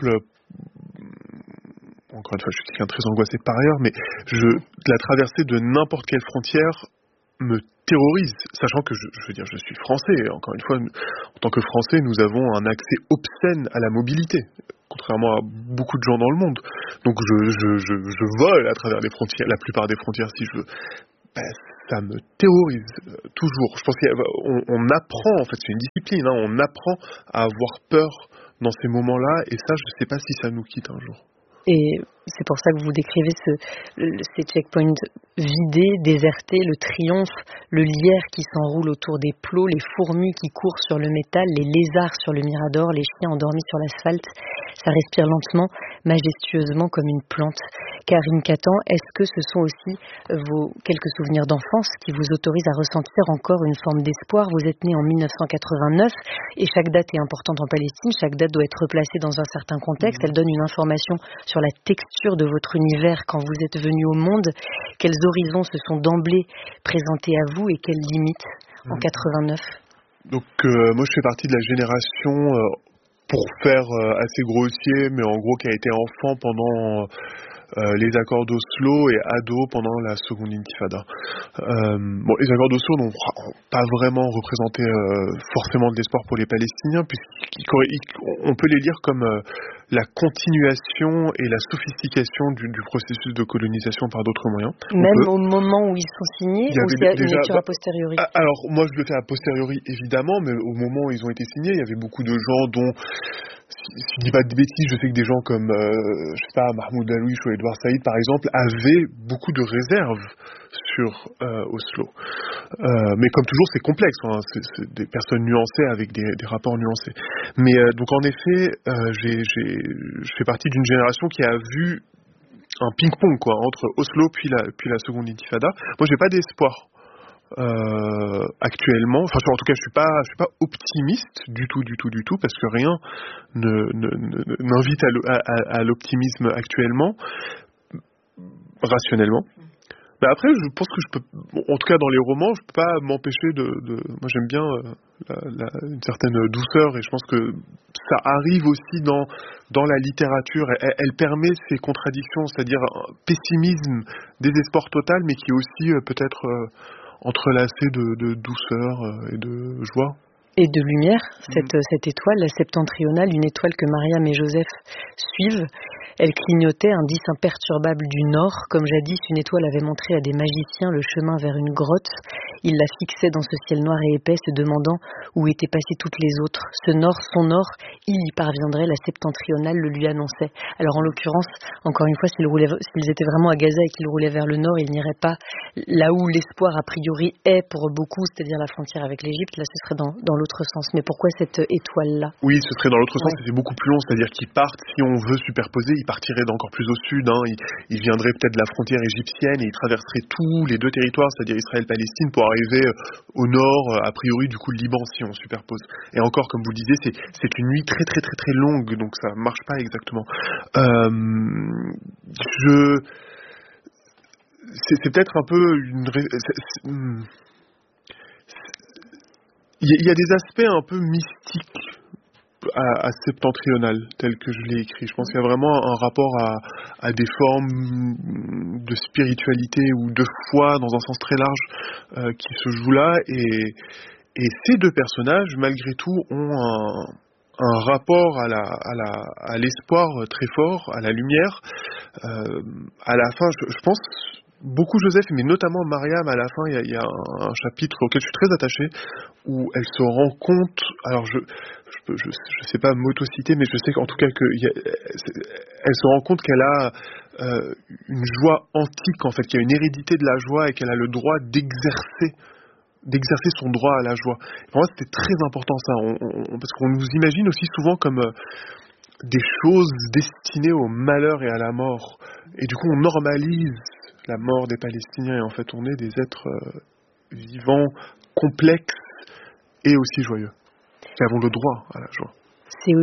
encore une fois, je suis quelqu'un de très angoissé par ailleurs, mais je, la traversée de n'importe quelle frontière me terrorise, sachant que je, je veux dire, je suis français. Encore une fois, en tant que Français, nous avons un accès obscène à la mobilité, contrairement à beaucoup de gens dans le monde. Donc je, je, je, je vole à travers les frontières, la plupart des frontières si je veux. Ben, ça me terrorise euh, toujours. Je pense qu'on on apprend, en fait, c'est une discipline, hein, on apprend à avoir peur dans ces moments-là, et ça, je ne sais pas si ça nous quitte un jour. Et c'est pour ça que vous décrivez ce, le, ces checkpoints vidés, désertés, le triomphe, le lierre qui s'enroule autour des plots, les fourmis qui courent sur le métal, les lézards sur le mirador, les chiens endormis sur l'asphalte. Ça respire lentement, majestueusement comme une plante. Karine Catan, est-ce que ce sont aussi vos quelques souvenirs d'enfance qui vous autorisent à ressentir encore une forme d'espoir? Vous êtes né en mille neuf cent quatre-vingt-neuf et chaque date est importante en Palestine, chaque date doit être placée dans un certain contexte. Elle donne une information sur la texture de votre univers quand vous êtes venu au monde. Quels horizons se sont d'emblée présentés à vous et quelles limites en quatre-vingt-neuf? Donc euh, moi je fais partie de la génération, euh, pour faire euh, assez grossier, mais en gros qui a été enfant pendant euh, les accords d'Oslo et ado pendant la seconde intifada. Euh, bon, les accords d'Oslo n'ont pas vraiment représenté euh, forcément de l'espoir pour les Palestiniens, puisqu'on peut les lire comme euh, la continuation et la sophistication du, du processus de colonisation par d'autres moyens. Même peut, au moment où ils sont signés, ou c'est une lecture bah, a posteriori? Alors, moi je le fais a posteriori évidemment, mais au moment où ils ont été signés, il y avait beaucoup de gens dont, si, si je dis pas de bêtises, je sais que des gens comme, euh, je sais pas, Mahmoud Darwish ou Edouard Saïd par exemple, avaient beaucoup de réserves sur euh, Oslo. Euh, mais comme toujours, c'est complexe, hein, c'est, c'est des personnes nuancées avec des, des rapports nuancés. Mais euh, donc en effet, euh, j'ai, j'ai, je fais partie d'une génération qui a vu un ping-pong quoi entre Oslo puis la, puis la seconde intifada. Moi, j'ai pas d'espoir euh, actuellement. Enfin, en tout cas, je suis pas, je suis pas optimiste du tout, du tout, du tout, parce que rien ne, ne, ne, n'invite à, à, à l'optimisme actuellement, rationnellement. Mais après, je pense que je peux, en tout cas dans les romans, je peux pas m'empêcher de, de moi j'aime bien euh, la, la, une certaine douceur, et je pense que ça arrive aussi dans dans la littérature. Elle, elle permet ces contradictions, c'est-à-dire un pessimisme, désespoir total, mais qui est aussi euh, peut-être euh, entrelacé de, de douceur euh, et de joie. Et de lumière, cette, mmh. cette étoile, la septentrionale, une étoile que Mariam et Joseph suivent. Elle clignotait, indice imperturbable du nord. Comme jadis, une étoile avait montré à des magiciens le chemin vers une grotte. Ils la fixaient dans ce ciel noir et épais, se demandant où étaient passées toutes les autres. Ce nord, son nord, il y parviendrait, la septentrionale le lui annonçait. Alors en l'occurrence, encore une fois, s'ils, roulaient, s'ils étaient vraiment à Gaza et qu'ils roulaient vers le nord, ils n'iraient pas là où l'espoir a priori est pour beaucoup, c'est-à-dire la frontière avec l'Égypte. Là, ce serait dans, dans l'autre sens. Mais pourquoi cette étoile-là? Oui, ce serait dans l'autre ouais. sens, c'est beaucoup plus long, c'est-à-dire qu'ils partent, si on veut superposer, ils partiraient d'encore plus au sud, hein. ils, ils viendraient peut-être de la frontière égyptienne et ils traverseraient tous les deux territoires, c'est-à-dire Israël-Palestine, pour arriver au nord, a priori du coup le Liban, si on superpose. Et encore, comme vous le disiez, c'est, c'est une nuit très très très très longue, donc ça marche pas exactement. Euh, je... C'est, c'est peut-être un peu une... Il y a des aspects un peu mystiques À, à septentrional, tel que je l'ai écrit. Je pense qu'il y a vraiment un rapport à, à des formes de spiritualité ou de foi, dans un sens très large, euh, qui se jouent là. Et, et ces deux personnages, malgré tout, ont un, un rapport à, la, à, la, à l'espoir très fort, à la lumière. Euh, à la fin, je, je pense... Beaucoup Joseph, mais notamment Mariam, à la fin, il y a, il y a un, un chapitre auquel je suis très attaché, où elle se rend compte, alors je je, je, je sais pas m'autociter, mais je sais qu'en tout cas, que il y a, elle se rend compte qu'elle a euh, une joie antique, en fait, qu'il y a une hérédité de la joie et qu'elle a le droit d'exercer d'exercer son droit à la joie. Et pour moi, c'était très important ça, on, on, parce qu'on nous imagine aussi souvent comme... Euh, des choses destinées au malheur et à la mort. Et du coup, on normalise la mort des Palestiniens, et en fait, on est des êtres euh, vivants, complexes et aussi joyeux, qui avons le droit à la joie. C'est aussi ce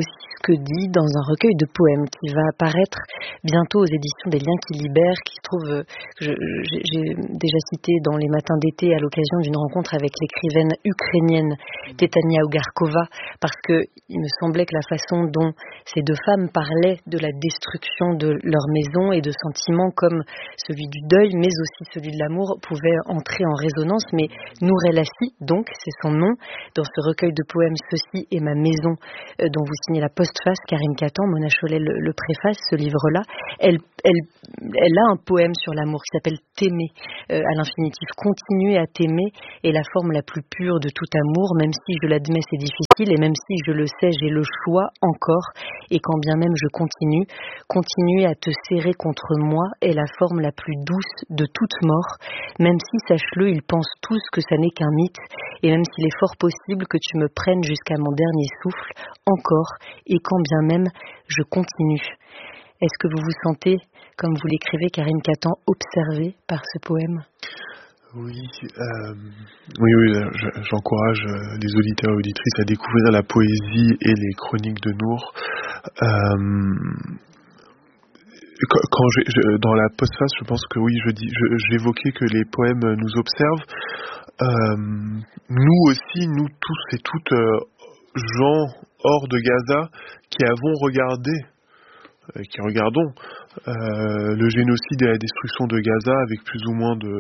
que dit dans un recueil de poèmes qui va apparaître bientôt aux éditions des Liens qui libèrent, qui se trouve, je, j'ai déjà cité dans les matins d'été à l'occasion d'une rencontre avec l'écrivaine ukrainienne Tetania Ugarkova, parce que il me semblait que la façon dont ces deux femmes parlaient de la destruction de leur maison et de sentiments comme celui du deuil, mais aussi celui de l'amour, pouvait entrer en résonance. Mais Nour El Assi, donc, c'est son nom, dans ce recueil de poèmes « Ceci est ma maison », euh, dont vous signez la postface, Karim Katan, Mona Chollet le, le préface, ce livre-là, elle, elle, elle a un poème sur l'amour qui s'appelle « T'aimer euh, » à l'infinitif. Continuer à t'aimer est la forme la plus pure de tout amour, même si, je l'admets, c'est difficile, et même si, je le sais, j'ai le choix encore, et quand bien même je continue, continuer à te serrer contre moi est la forme la plus douce de toute mort, même si, sache-le, ils pensent tous que ça n'est qu'un mythe, et même s'il est fort possible que tu me prennes jusqu'à mon dernier souffle, encore, et quand bien même je continue. Est-ce que vous vous sentez, comme vous l'écrivez, Karim Katan, observé par ce poème ? Oui, euh, oui, oui, j'encourage les auditeurs et auditrices à découvrir la poésie et les chroniques de Nour. Euh, quand j'ai, je, dans la postface, je pense que oui, je dis, je, j'évoquais que les poèmes nous observent. Euh, nous aussi, nous tous et toutes, euh, gens hors de Gaza, qui avons regardé, euh, qui regardons euh, le génocide et la destruction de Gaza avec plus ou moins de,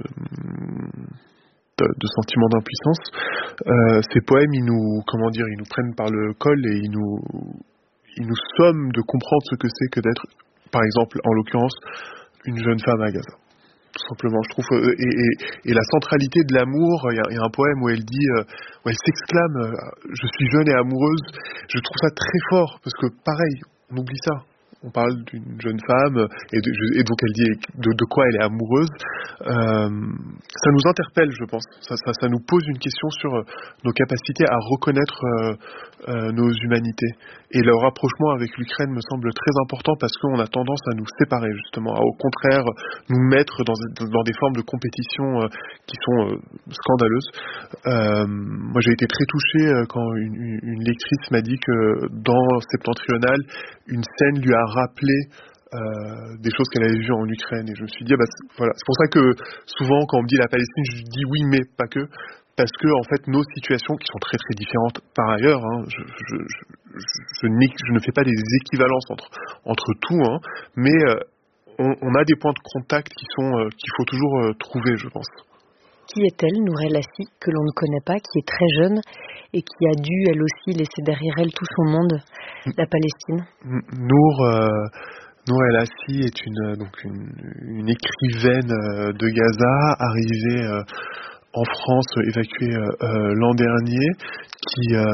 de, de sentiments d'impuissance. Euh, ces poèmes, ils nous, comment dire, ils nous prennent par le col et ils nous, ils nous somment de comprendre ce que c'est que d'être, par exemple, en l'occurrence, une jeune femme à Gaza. Tout simplement, je trouve, et, et, et la centralité de l'amour, il y, y a un poème où elle dit, euh, où elle s'exclame, euh, je suis jeune et amoureuse. Je trouve ça très fort, parce que pareil, on oublie ça. On parle d'une jeune femme, et, de, et donc elle dit de, de quoi elle est amoureuse. Euh, ça nous interpelle, je pense. Ça, ça, ça nous pose une question sur euh, nos capacités à reconnaître euh, euh, nos humanités. Et le rapprochement avec l'Ukraine me semble très important parce qu'on a tendance à nous séparer, justement, à au contraire nous mettre dans, dans des formes de compétition euh, qui sont euh, scandaleuses. Euh, moi, j'ai été très touché euh, quand une, une lectrice m'a dit que dans Septentrional, une scène lui a rappelé euh, des choses qu'elle avait vues en Ukraine. Et je me suis dit, ah bah, c'est, voilà. C'est pour ça que souvent, quand on me dit la Palestine, je dis oui, mais pas que. Parce que, en fait, nos situations, qui sont très très différentes par ailleurs, hein, je, je, je, je, je ne fais pas des équivalences entre, entre tout, hein, mais euh, on, on a des points de contact qui sont, euh, qu'il faut toujours euh, trouver, je pense. Qui est-elle, Nour El Assi, que l'on ne connaît pas, qui est très jeune et qui a dû, elle aussi, laisser derrière elle tout son monde, la Palestine ? Nour, euh, Nour El Assi est une, donc une, une écrivaine de Gaza, arrivée euh, en France, évacuée euh, l'an dernier, qui, euh,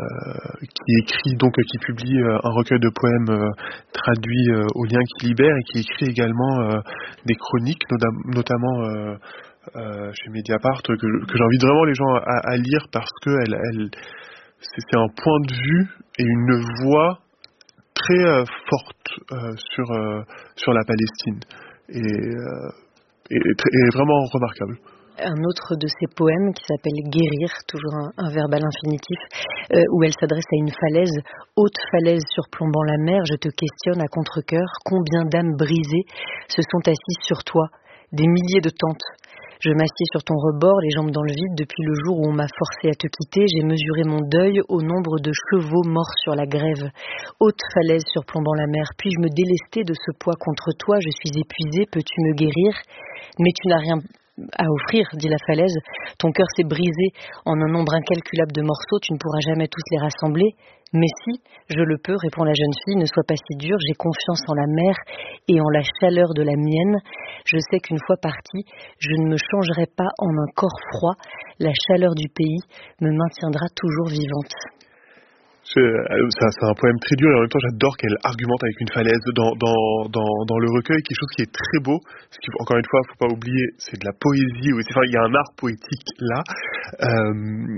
qui écrit, donc qui publie euh, un recueil de poèmes euh, traduits euh, aux Liens qui libèrent, et qui écrit également euh, des chroniques, notam- notamment... Euh, Euh, chez Mediapart, que, que j'invite vraiment les gens à, à lire parce que elle, elle, c'est, c'est un point de vue et une voix très euh, forte euh, sur, euh, sur la Palestine et, euh, et, et vraiment remarquable. Un autre de ses poèmes qui s'appelle Guérir, toujours un, un verbe à l'infinitif, euh, où elle s'adresse à une falaise, haute falaise surplombant la mer, je te questionne à contre-cœur, combien d'âmes brisées se sont assises sur toi, des milliers de tentes. Je m'assieds sur ton rebord, les jambes dans le vide, depuis le jour où on m'a forcé à te quitter, j'ai mesuré mon deuil au nombre de chevaux morts sur la grève. Haute falaise surplombant la mer, puis-je me délester de ce poids contre toi, je suis épuisée, peux-tu me guérir ? Mais tu n'as rien à offrir, dit la falaise, ton cœur s'est brisé en un nombre incalculable de morceaux, tu ne pourras jamais tous les rassembler. Mais si, je le peux, répond la jeune fille, ne sois pas si dure, j'ai confiance en la mer et en la chaleur de la mienne. Je sais qu'une fois partie, je ne me changerai pas en un corps froid, la chaleur du pays me maintiendra toujours vivante. C'est, c'est un poème très dur et en même temps j'adore qu'elle argumente avec une falaise dans, dans, dans, dans le recueil, quelque chose qui est très beau, parce qu'encore une fois, il ne faut pas oublier, c'est de la poésie, enfin, il y a un art poétique là. Euh,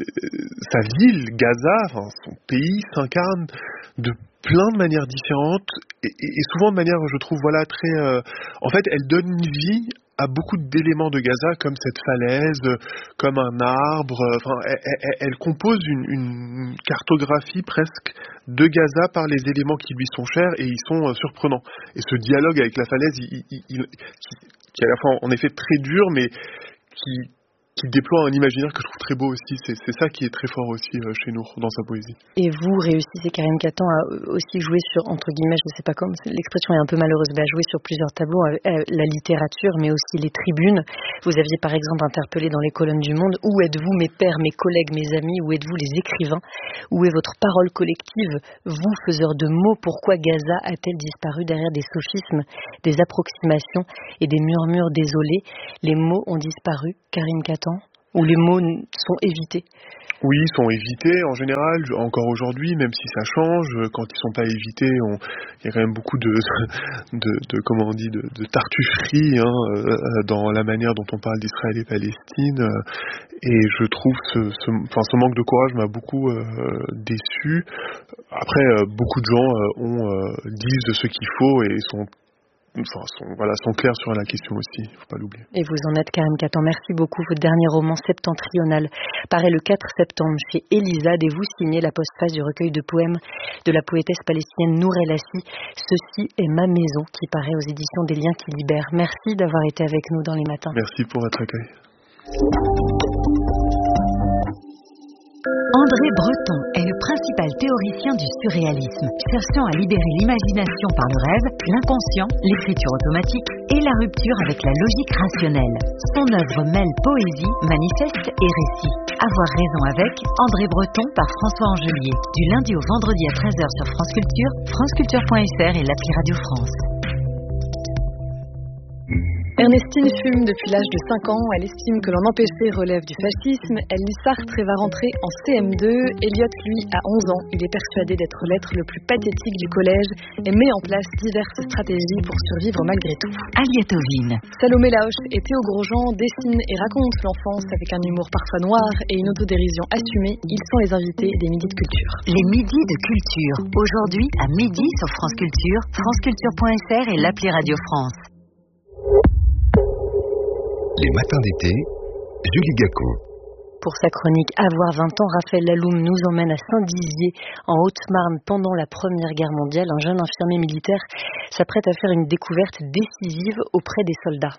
sa ville, Gaza, enfin, son pays s'incarne de plein de manières différentes et, et, et souvent de manière, je trouve, voilà, très... Euh, en fait, elle donne une vie à beaucoup d'éléments de Gaza, comme cette falaise, comme un arbre. Enfin, elle, elle, elle compose une, une cartographie presque de Gaza par les éléments qui lui sont chers, et ils sont euh, surprenants. Et ce dialogue avec la falaise, il, il, il, qui, qui est à la fois en effet très dur, mais qui qui déploie un imaginaire que je trouve très beau aussi. C'est, c'est ça qui est très fort aussi euh, chez nous, dans sa poésie. Et vous réussissez, Karine Catan, à aussi jouer sur, entre guillemets, je ne sais pas comment, l'expression est un peu malheureuse, mais à jouer sur plusieurs tableaux, euh, la littérature, mais aussi les tribunes. Vous aviez par exemple interpellé dans les colonnes du Monde: où êtes-vous mes pères, mes collègues, mes amis, où êtes-vous les écrivains? Où est votre parole collective, vous, faiseurs de mots? Pourquoi Gaza a-t-elle disparu derrière des sophismes, des approximations et des murmures désolés? Les mots ont disparu, Karine Catan? Où les mots sont évités? Oui, ils sont évités en général, encore aujourd'hui, même si ça change. Quand ils sont pas évités, on... il y a quand même beaucoup de, de, de comment on dit, de, de tartufferie hein, dans la manière dont on parle d'Israël et Palestine. Et je trouve ce, ce, enfin, ce manque de courage m'a beaucoup euh, déçu. Après, euh, beaucoup de gens euh, ont, euh, disent ce qu'il faut et sont Enfin, sont, voilà, sont clairs sur la question aussi, il ne faut pas l'oublier. Et vous en êtes, Karine Catan, merci beaucoup. Votre dernier roman Septentrional paraît le quatre septembre chez Elisade, et vous signez la postface du recueil de poèmes de la poétesse palestinienne Nour El Assi, Ceci est ma maison, qui paraît aux éditions des Liens qui libèrent. Merci d'avoir été avec nous dans les matins. Merci pour votre accueil. André Breton est le principal théoricien du surréalisme, cherchant à libérer l'imagination par le rêve, l'inconscient, l'écriture automatique et la rupture avec la logique rationnelle. Son œuvre mêle poésie, manifeste et récit. Avoir raison avec André Breton par François Angelier. Du lundi au vendredi à treize heures sur France Culture, franceculture point f r et l'appli Radio France. Ernestine fume depuis l'âge de cinq ans. Elle estime que l'en empêcher relève du fascisme. Elle lit Sartre et va rentrer en C M deux. Elliot, lui, a onze ans. Il est persuadé d'être l'être le plus pathétique du collège et met en place diverses stratégies pour survivre malgré tout. Aliette Ovine. Salomé Laoche et Théo Grosjean dessinent et racontent l'enfance avec un humour parfois noir et une autodérision assumée. Ils sont les invités des Midis de Culture. Les Midis de Culture. Aujourd'hui, à midi sur France Culture, franceculture point f r et l'appli Radio France. Les matins d'été, Julie Gacon. Pour sa chronique Avoir vingt ans, Raphaël Laloum nous emmène à Saint-Dizier, en Haute-Marne, pendant la Première Guerre mondiale. Un jeune infirmier militaire s'apprête à faire une découverte décisive auprès des soldats.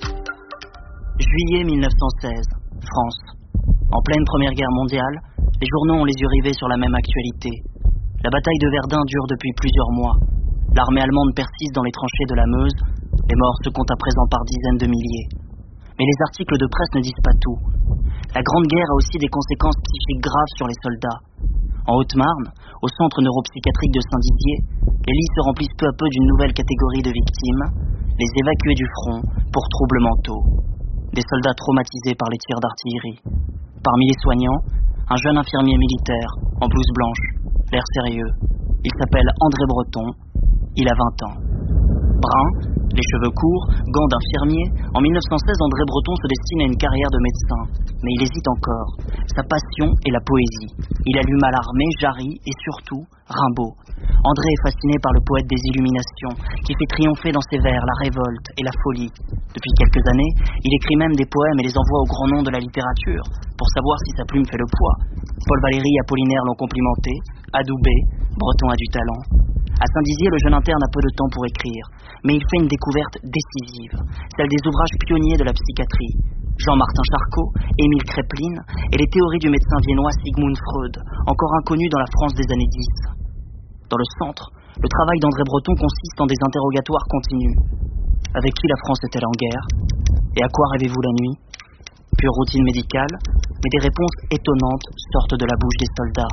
Juillet mille neuf cent seize, France. En pleine Première Guerre mondiale, les journaux ont les yeux rivés sur la même actualité. La bataille de Verdun dure depuis plusieurs mois. L'armée allemande persiste dans les tranchées de la Meuse. Les morts se comptent à présent par dizaines de milliers. Mais les articles de presse ne disent pas tout. La Grande Guerre a aussi des conséquences psychiques graves sur les soldats. En Haute-Marne, au centre neuropsychiatrique de Saint-Dizier, les lits se remplissent peu à peu d'une nouvelle catégorie de victimes, les évacués du front pour troubles mentaux. Des soldats traumatisés par les tirs d'artillerie. Parmi les soignants, un jeune infirmier militaire, en blouse blanche, l'air sérieux. Il s'appelle André Breton, il a vingt ans. Brun, les cheveux courts, gants d'infirmier, en mille neuf cent seize, André Breton se destine à une carrière de médecin. Mais il hésite encore. Sa passion est la poésie. Il allume Mallarmé, Jarry et surtout Rimbaud. André est fasciné par le poète des Illuminations, qui fait triompher dans ses vers la révolte et la folie. Depuis quelques années, il écrit même des poèmes et les envoie au grand nom de la littérature, pour savoir si sa plume fait le poids. Paul Valéry et Apollinaire l'ont complimenté, adoubé, Breton a du talent. À Saint-Dizier, le jeune interne a peu de temps pour écrire, mais il fait une découverte décisive, celle des ouvrages pionniers de la psychiatrie. Jean-Martin Charcot, Émile Kraepelin et les théories du médecin viennois Sigmund Freud, encore inconnu dans la France des années dix. Dans le centre, le travail d'André Breton consiste en des interrogatoires continus. Avec qui la France est-elle en guerre? Et à quoi rêvez-vous la nuit? Pure routine médicale, mais des réponses étonnantes sortent de la bouche des soldats.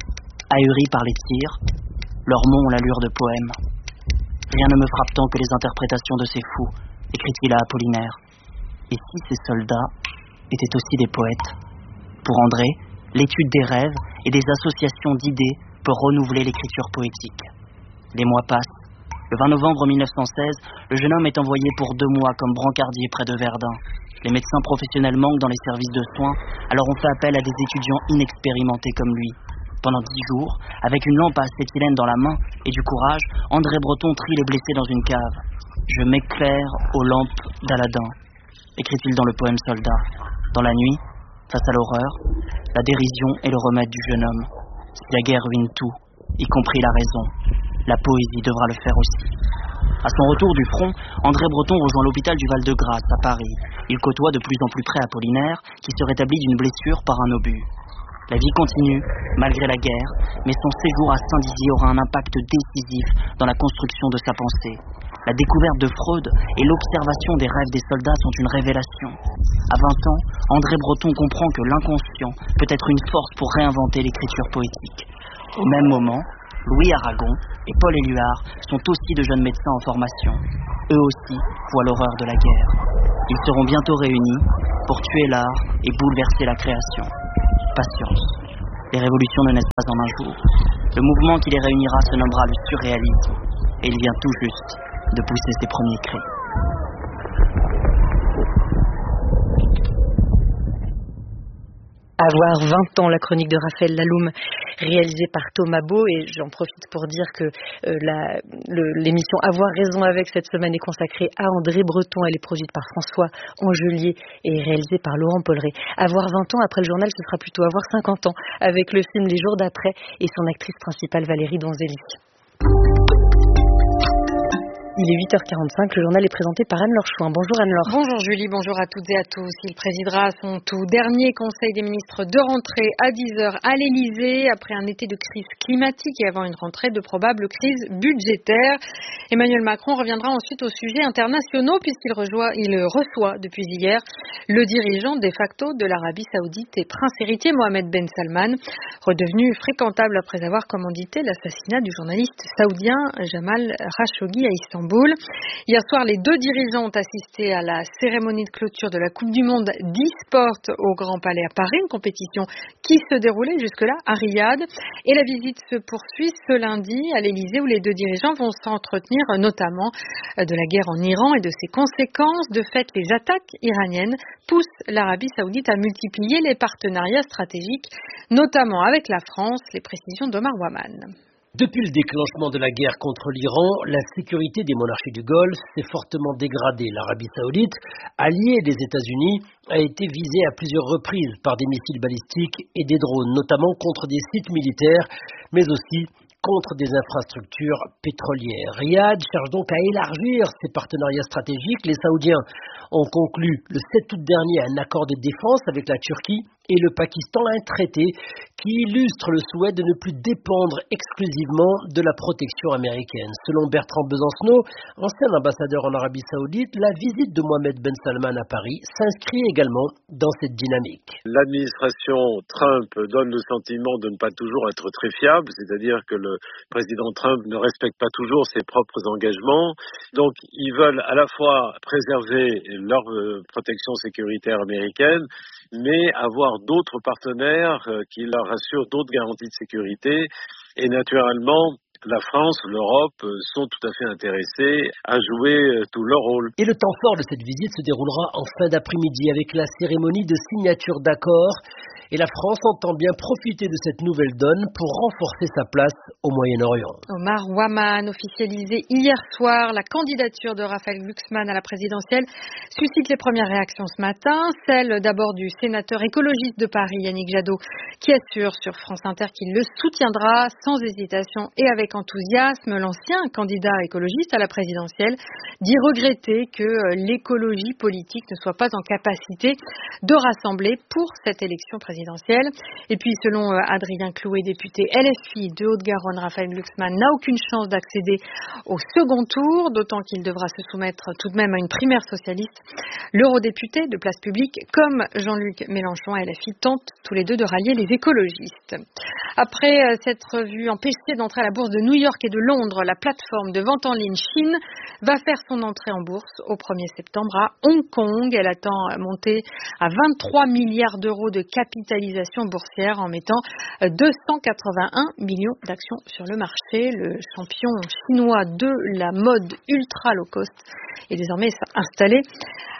Ahuris par les tirs, leurs mots ont l'allure de poèmes. Rien ne me frappe tant que les interprétations de ces fous, écrit-il à Apollinaire. Et si ces soldats étaient aussi des poètes? Pour André, l'étude des rêves et des associations d'idées peut renouveler l'écriture poétique. Les mois passent. Le vingt novembre mille neuf cent seize, le jeune homme est envoyé pour deux mois comme brancardier près de Verdun. Les médecins professionnels manquent dans les services de soins, alors on fait appel à des étudiants inexpérimentés comme lui. Pendant dix jours, avec une lampe à acétylène dans la main et du courage, André Breton trie les blessés dans une cave. Je m'éclaire aux lampes d'Aladin. écrit-il dans le poème Soldat. Dans la nuit, face à l'horreur, la dérision est le remède du jeune homme. Si la guerre ruine tout, y compris la raison, la poésie devra le faire aussi. À son retour du front, André Breton rejoint l'hôpital du Val-de-Grâce à Paris. Il côtoie de plus en plus près Apollinaire, qui se rétablit d'une blessure par un obus. La vie continue, malgré la guerre, mais son séjour à Saint-Dizier aura un impact décisif dans la construction de sa pensée. La découverte de Freud et l'observation des rêves des soldats sont une révélation. À vingt ans, André Breton comprend que l'inconscient peut être une force pour réinventer l'écriture poétique. Au même moment, Louis Aragon et Paul Éluard sont aussi de jeunes médecins en formation. Eux aussi voient l'horreur de la guerre. Ils seront bientôt réunis pour tuer l'art et bouleverser la création. Patience. Les révolutions ne naissent pas en un jour. Le mouvement qui les réunira se nommera le surréalisme. Et il vient tout juste de pousser ses premiers cris. Avoir vingt ans, la chronique de Raphaël Laloum, réalisée par Thomas Beau, et j'en profite pour dire que euh, la, le, l'émission Avoir raison avec cette semaine est consacrée à André Breton. Elle est produite par François Angelier et réalisée par Laurent Polleret. Avoir vingt ans après le journal, ce sera plutôt avoir cinquante ans avec le film Les jours d'après et son actrice principale Valérie Donzelli. Il est huit heures quarante-cinq, le journal est présenté par Anne-Laure Chouin. Bonjour Anne-Laure. Bonjour Julie, bonjour à toutes et à tous. Il présidera son tout dernier conseil des ministres de rentrée à dix heures à l'Elysée après un été de crise climatique et avant une rentrée de probable crise budgétaire. Emmanuel Macron reviendra ensuite aux sujets internationaux puisqu'il rejoint, il reçoit depuis hier le dirigeant de facto de l'Arabie Saoudite et prince héritier Mohamed Ben Salman, redevenu fréquentable après avoir commandité l'assassinat du journaliste saoudien Jamal Khashoggi à Istanbul. Hier soir, les deux dirigeants ont assisté à la cérémonie de clôture de la Coupe du Monde d'e-sport au Grand Palais à Paris, une compétition qui se déroulait jusque-là à Riyad. Et la visite se poursuit ce lundi à l'Elysée où les deux dirigeants vont s'entretenir notamment de la guerre en Iran et de ses conséquences. De fait, les attaques iraniennes poussent l'Arabie Saoudite à multiplier les partenariats stratégiques, notamment avec la France. Les précisions d'Omar Waman. Depuis le déclenchement de la guerre contre l'Iran, la sécurité des monarchies du Golfe s'est fortement dégradée. L'Arabie Saoudite, alliée des États-Unis, a été visée à plusieurs reprises par des missiles balistiques et des drones, notamment contre des sites militaires, mais aussi contre des infrastructures pétrolières. Riyad cherche donc à élargir ses partenariats stratégiques. Les Saoudiens ont conclu le sept août dernier un accord de défense avec la Turquie et le Pakistan, un traité qui illustre le souhait de ne plus dépendre exclusivement de la protection américaine. Selon Bertrand Besancenot, ancien ambassadeur en Arabie Saoudite, la visite de Mohamed Ben Salman à Paris s'inscrit également dans cette dynamique. L'administration Trump donne le sentiment de ne pas toujours être très fiable, c'est-à-dire que le président Trump ne respecte pas toujours ses propres engagements. Donc, ils veulent à la fois préserver leur protection sécuritaire américaine, mais avoir d'autres partenaires qui leur assurent d'autres garanties de sécurité. Et naturellement, la France, l'Europe sont tout à fait intéressés à jouer tout leur rôle. Et le temps fort de cette visite se déroulera en fin d'après-midi avec la cérémonie de signature d'accords. Et la France entend bien profiter de cette nouvelle donne pour renforcer sa place au Moyen-Orient. Omar Waman, officialisé hier soir, la candidature de Raphaël Glucksmann à la présidentielle suscite les premières réactions ce matin. Celle d'abord du sénateur écologiste de Paris, Yannick Jadot, qui assure sur France Inter qu'il le soutiendra sans hésitation et avec enthousiasme. L'ancien candidat écologiste à la présidentielle dit regretter que l'écologie politique ne soit pas en capacité de rassembler pour cette élection présidentielle. Et puis, selon Adrien Clouet, député L F I de Haute-Garonne, Raphaël Glucksmann n'a aucune chance d'accéder au second tour, d'autant qu'il devra se soumettre tout de même à une primaire socialiste. L'eurodéputé de Place Publique, comme Jean-Luc Mélenchon et L F I, tentent tous les deux de rallier les écologistes. Après s'être vu empêchée d'entrer à la bourse de New York et de Londres, la plateforme de vente en ligne Chine va faire son entrée en bourse au premier septembre à Hong Kong. Elle attend monter à vingt-trois milliards d'euros de capitalisation boursière en mettant deux cent quatre-vingt-un millions d'actions sur le marché. Le champion chinois de la mode ultra low cost est désormais installé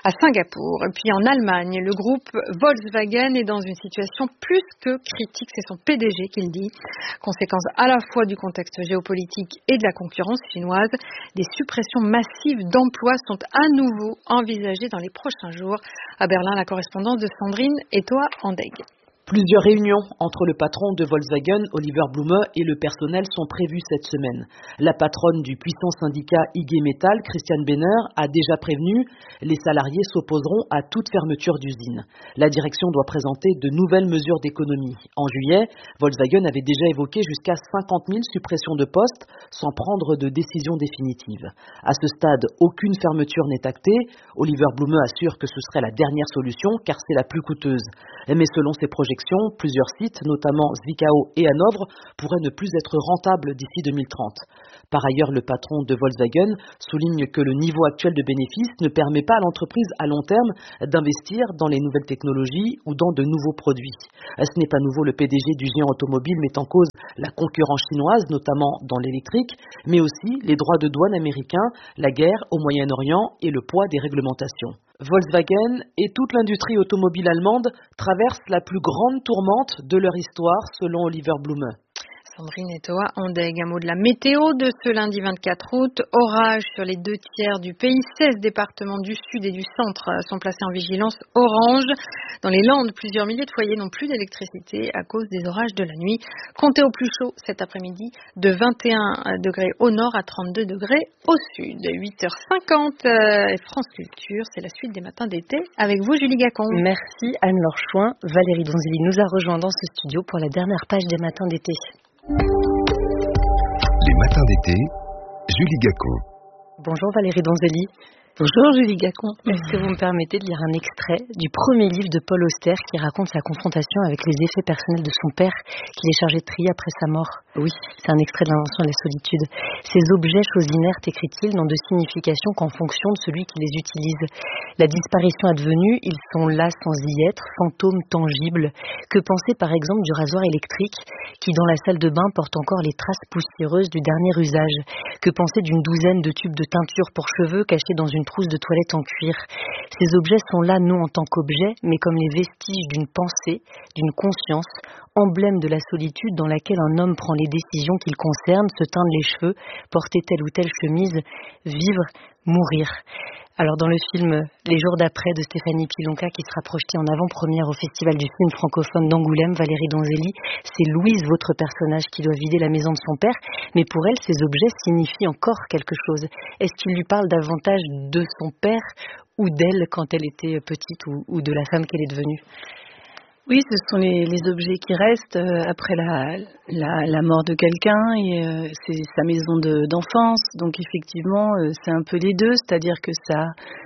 à Singapour. Puis en Allemagne, le groupe Volkswagen est dans une situation plus que critique. C'est son P D G qui le dit. Conséquence à la fois du contexte géopolitique et de la concurrence chinoise, des suppressions massives d'emplois sont à nouveau envisagées dans les prochains jours. À Berlin, la correspondance de Sandrine Etoa-Andeg. Plusieurs réunions entre le patron de Volkswagen, Oliver Blume, et le personnel sont prévues cette semaine. La patronne du puissant syndicat I G Metall, Christiane Benner, a déjà prévenu les salariés s'opposeront à toute fermeture d'usine. La direction doit présenter de nouvelles mesures d'économie. En juillet, Volkswagen avait déjà évoqué jusqu'à cinquante mille suppressions de postes sans prendre de décision définitive. À ce stade, aucune fermeture n'est actée. Oliver Blume assure que ce serait la dernière solution car c'est la plus coûteuse. Mais selon ses projections, plusieurs sites, notamment Zwickau et Hanovre, pourraient ne plus être rentables d'ici deux mille trente. Par ailleurs, le patron de Volkswagen souligne que le niveau actuel de bénéfices ne permet pas à l'entreprise à long terme d'investir dans les nouvelles technologies ou dans de nouveaux produits. Ce n'est pas nouveau, le P D G du géant automobile met en cause la concurrence chinoise, notamment dans l'électrique, mais aussi les droits de douane américains, la guerre au Moyen-Orient et le poids des réglementations. Volkswagen et toute l'industrie automobile allemande traversent la plus grande tourmente de leur histoire, selon Oliver Blume. Sandrine Etoa-Andeg, un mot de la météo de ce lundi vingt-quatre août. Orage sur les deux tiers du pays. seize départements du sud et du centre sont placés en vigilance orange. Dans les Landes, plusieurs milliers de foyers n'ont plus d'électricité à cause des orages de la nuit. Comptez au plus chaud cet après-midi de vingt et un degrés au nord à trente-deux degrés au sud. huit heures cinquante, euh, France Culture, c'est la suite des matins d'été. Avec vous, Julie Gacon. Merci Anne-Laure Chouin. Valérie Donzelli nous a rejoint dans ce studio pour la dernière page des matins d'été. Les matins d'été, Julie Gacon. Bonjour Valérie Donzelli. Bonjour Julie Gacon. Est-ce que vous me permettez de lire un extrait du premier livre de Paul Auster qui raconte sa confrontation avec les effets personnels de son père qu'il est chargé de trier après sa mort? Oui, c'est un extrait de l'Invention de la solitude. Ces objets, choses inertes, écrit-il, n'ont de signification qu'en fonction de celui qui les utilise. La disparition advenue, ils sont là sans y être, fantômes tangibles. Que penser par exemple du rasoir électrique qui dans la salle de bain porte encore les traces poussiéreuses du dernier usage? Que penser d'une douzaine de tubes de teinture pour cheveux cachés dans une trousse de toilette en cuir? Ces objets sont là non en tant qu'objets, mais comme les vestiges d'une pensée, d'une conscience, emblème de la solitude dans laquelle un homme prend les décisions qu'il concerne, se teindre les cheveux, porter telle ou telle chemise, vivre, mourir. Alors dans le film Les jours d'après de Stéphanie Pilonka qui sera projeté en avant-première au Festival du film francophone d'Angoulême, Valérie Donzelli, c'est Louise, votre personnage, qui doit vider la maison de son père, mais pour elle, ces objets signifient encore quelque chose. Est-ce qu'il lui parle davantage de son père ou d'elle quand elle était petite ou, ou de la femme qu'elle est devenue ? Oui, ce sont les, les objets qui restent euh, après la, la, la mort de quelqu'un et euh, c'est sa maison de, d'enfance. Donc effectivement, euh, c'est un peu les deux, c'est-à-dire que ça,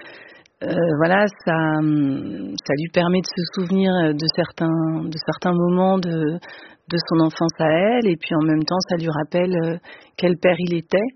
euh, voilà, ça, ça lui permet de se souvenir de certains, de certains moments de, de son enfance à elle, et puis en même temps, ça lui rappelle euh, quel père il était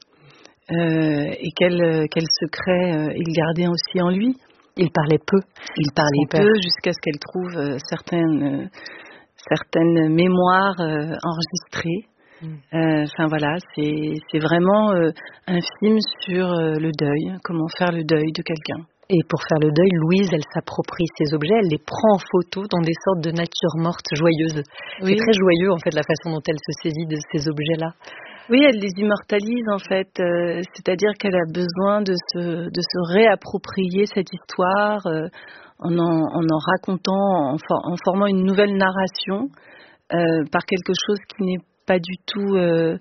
euh, et quel, quel secret euh, il gardait aussi en lui. Il parlait peu. Il parlait peu jusqu'à ce qu'elle trouve euh, certaines, euh, certaines mémoires euh, enregistrées. Enfin mm. euh, voilà, c'est, c'est vraiment euh, un film sur euh, le deuil, comment faire le deuil de quelqu'un. Et pour faire le deuil, Louise, elle s'approprie ces objets, elle les prend en photo dans des sortes de nature morte joyeuses. Oui. C'est très joyeux en fait la façon dont elle se saisit de ces objets-là. Oui, elle les immortalise en fait, euh, c'est-à-dire qu'elle a besoin de se, de se réapproprier cette histoire euh, en, en, en en racontant, en, for, en formant une nouvelle narration euh, par quelque chose qui n'est pas du tout, euh,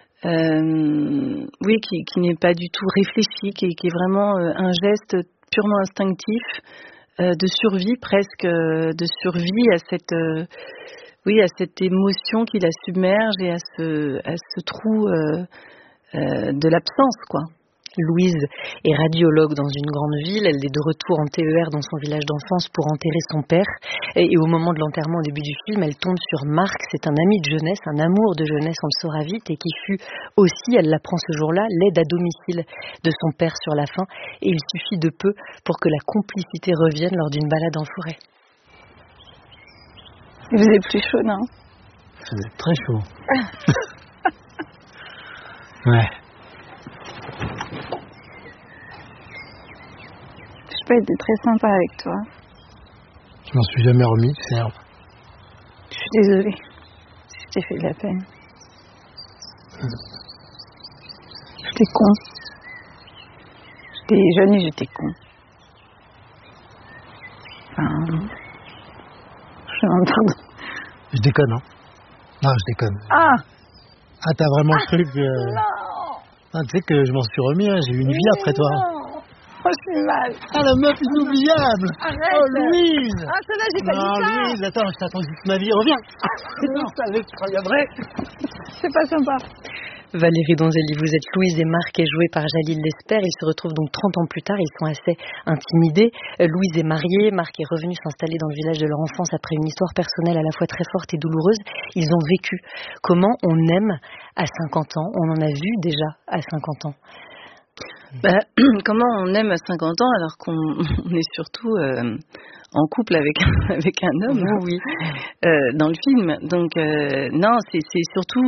euh, oui, qui, qui n'est pas du tout réfléchi, qui, qui est vraiment euh, un geste purement instinctif euh, de survie presque, euh, de survie à cette euh, oui, à cette émotion qui la submerge et à ce, à ce trou euh, euh, de l'absence, quoi. Louise est radiologue dans une grande ville. Elle est de retour en T E R dans son village d'enfance pour enterrer son père. Et, et au moment de l'enterrement, au début du film, elle tombe sur Marc. C'est un ami de jeunesse, un amour de jeunesse, on le saura vite, et qui fut aussi, elle l'apprend ce jour-là, l'aide à domicile de son père sur la fin. Et il suffit de peu pour que la complicité revienne lors d'une balade en forêt. Il faisait plus chaud, non? Il faisait très chaud. Ouais. Je pas été très sympa avec toi. Je m'en suis jamais remis, c'est un... Je suis désolée si je t'ai fait de la peine. J'étais con. J'étais jeune et j'étais con. Enfin... Je demande pardon. Je déconne, hein. Non, je déconne. Ah Ah, t'as vraiment le truc... Euh... Non ah, tu sais que je m'en suis remis, hein. J'ai eu une vie après toi. Non. Oh, je suis mal. Ah, la meuf inoubliable. Arrête. Oh, Louise. Ah, celle-là, j'ai pas non, dit ça. Louise, attends, je t'attends toute ma vie. Reviens. Non. Je savais que tu reviendrais. C'est pas sympa. Valérie Donzelli, vous êtes Louise et Marc est joué par Jalil Lesper. Ils se retrouvent donc trente ans plus tard, ils sont assez intimidés. Louise est mariée, Marc est revenu s'installer dans le village de leur enfance après une histoire personnelle à la fois très forte et douloureuse. Ils ont vécu. Comment on aime à cinquante ans? On en a vu déjà à cinquante ans. Bah, comment on aime à cinquante ans alors qu'on on est surtout euh, en couple avec, avec un homme, oui, euh, dans le film. Donc, euh, non, c'est, c'est surtout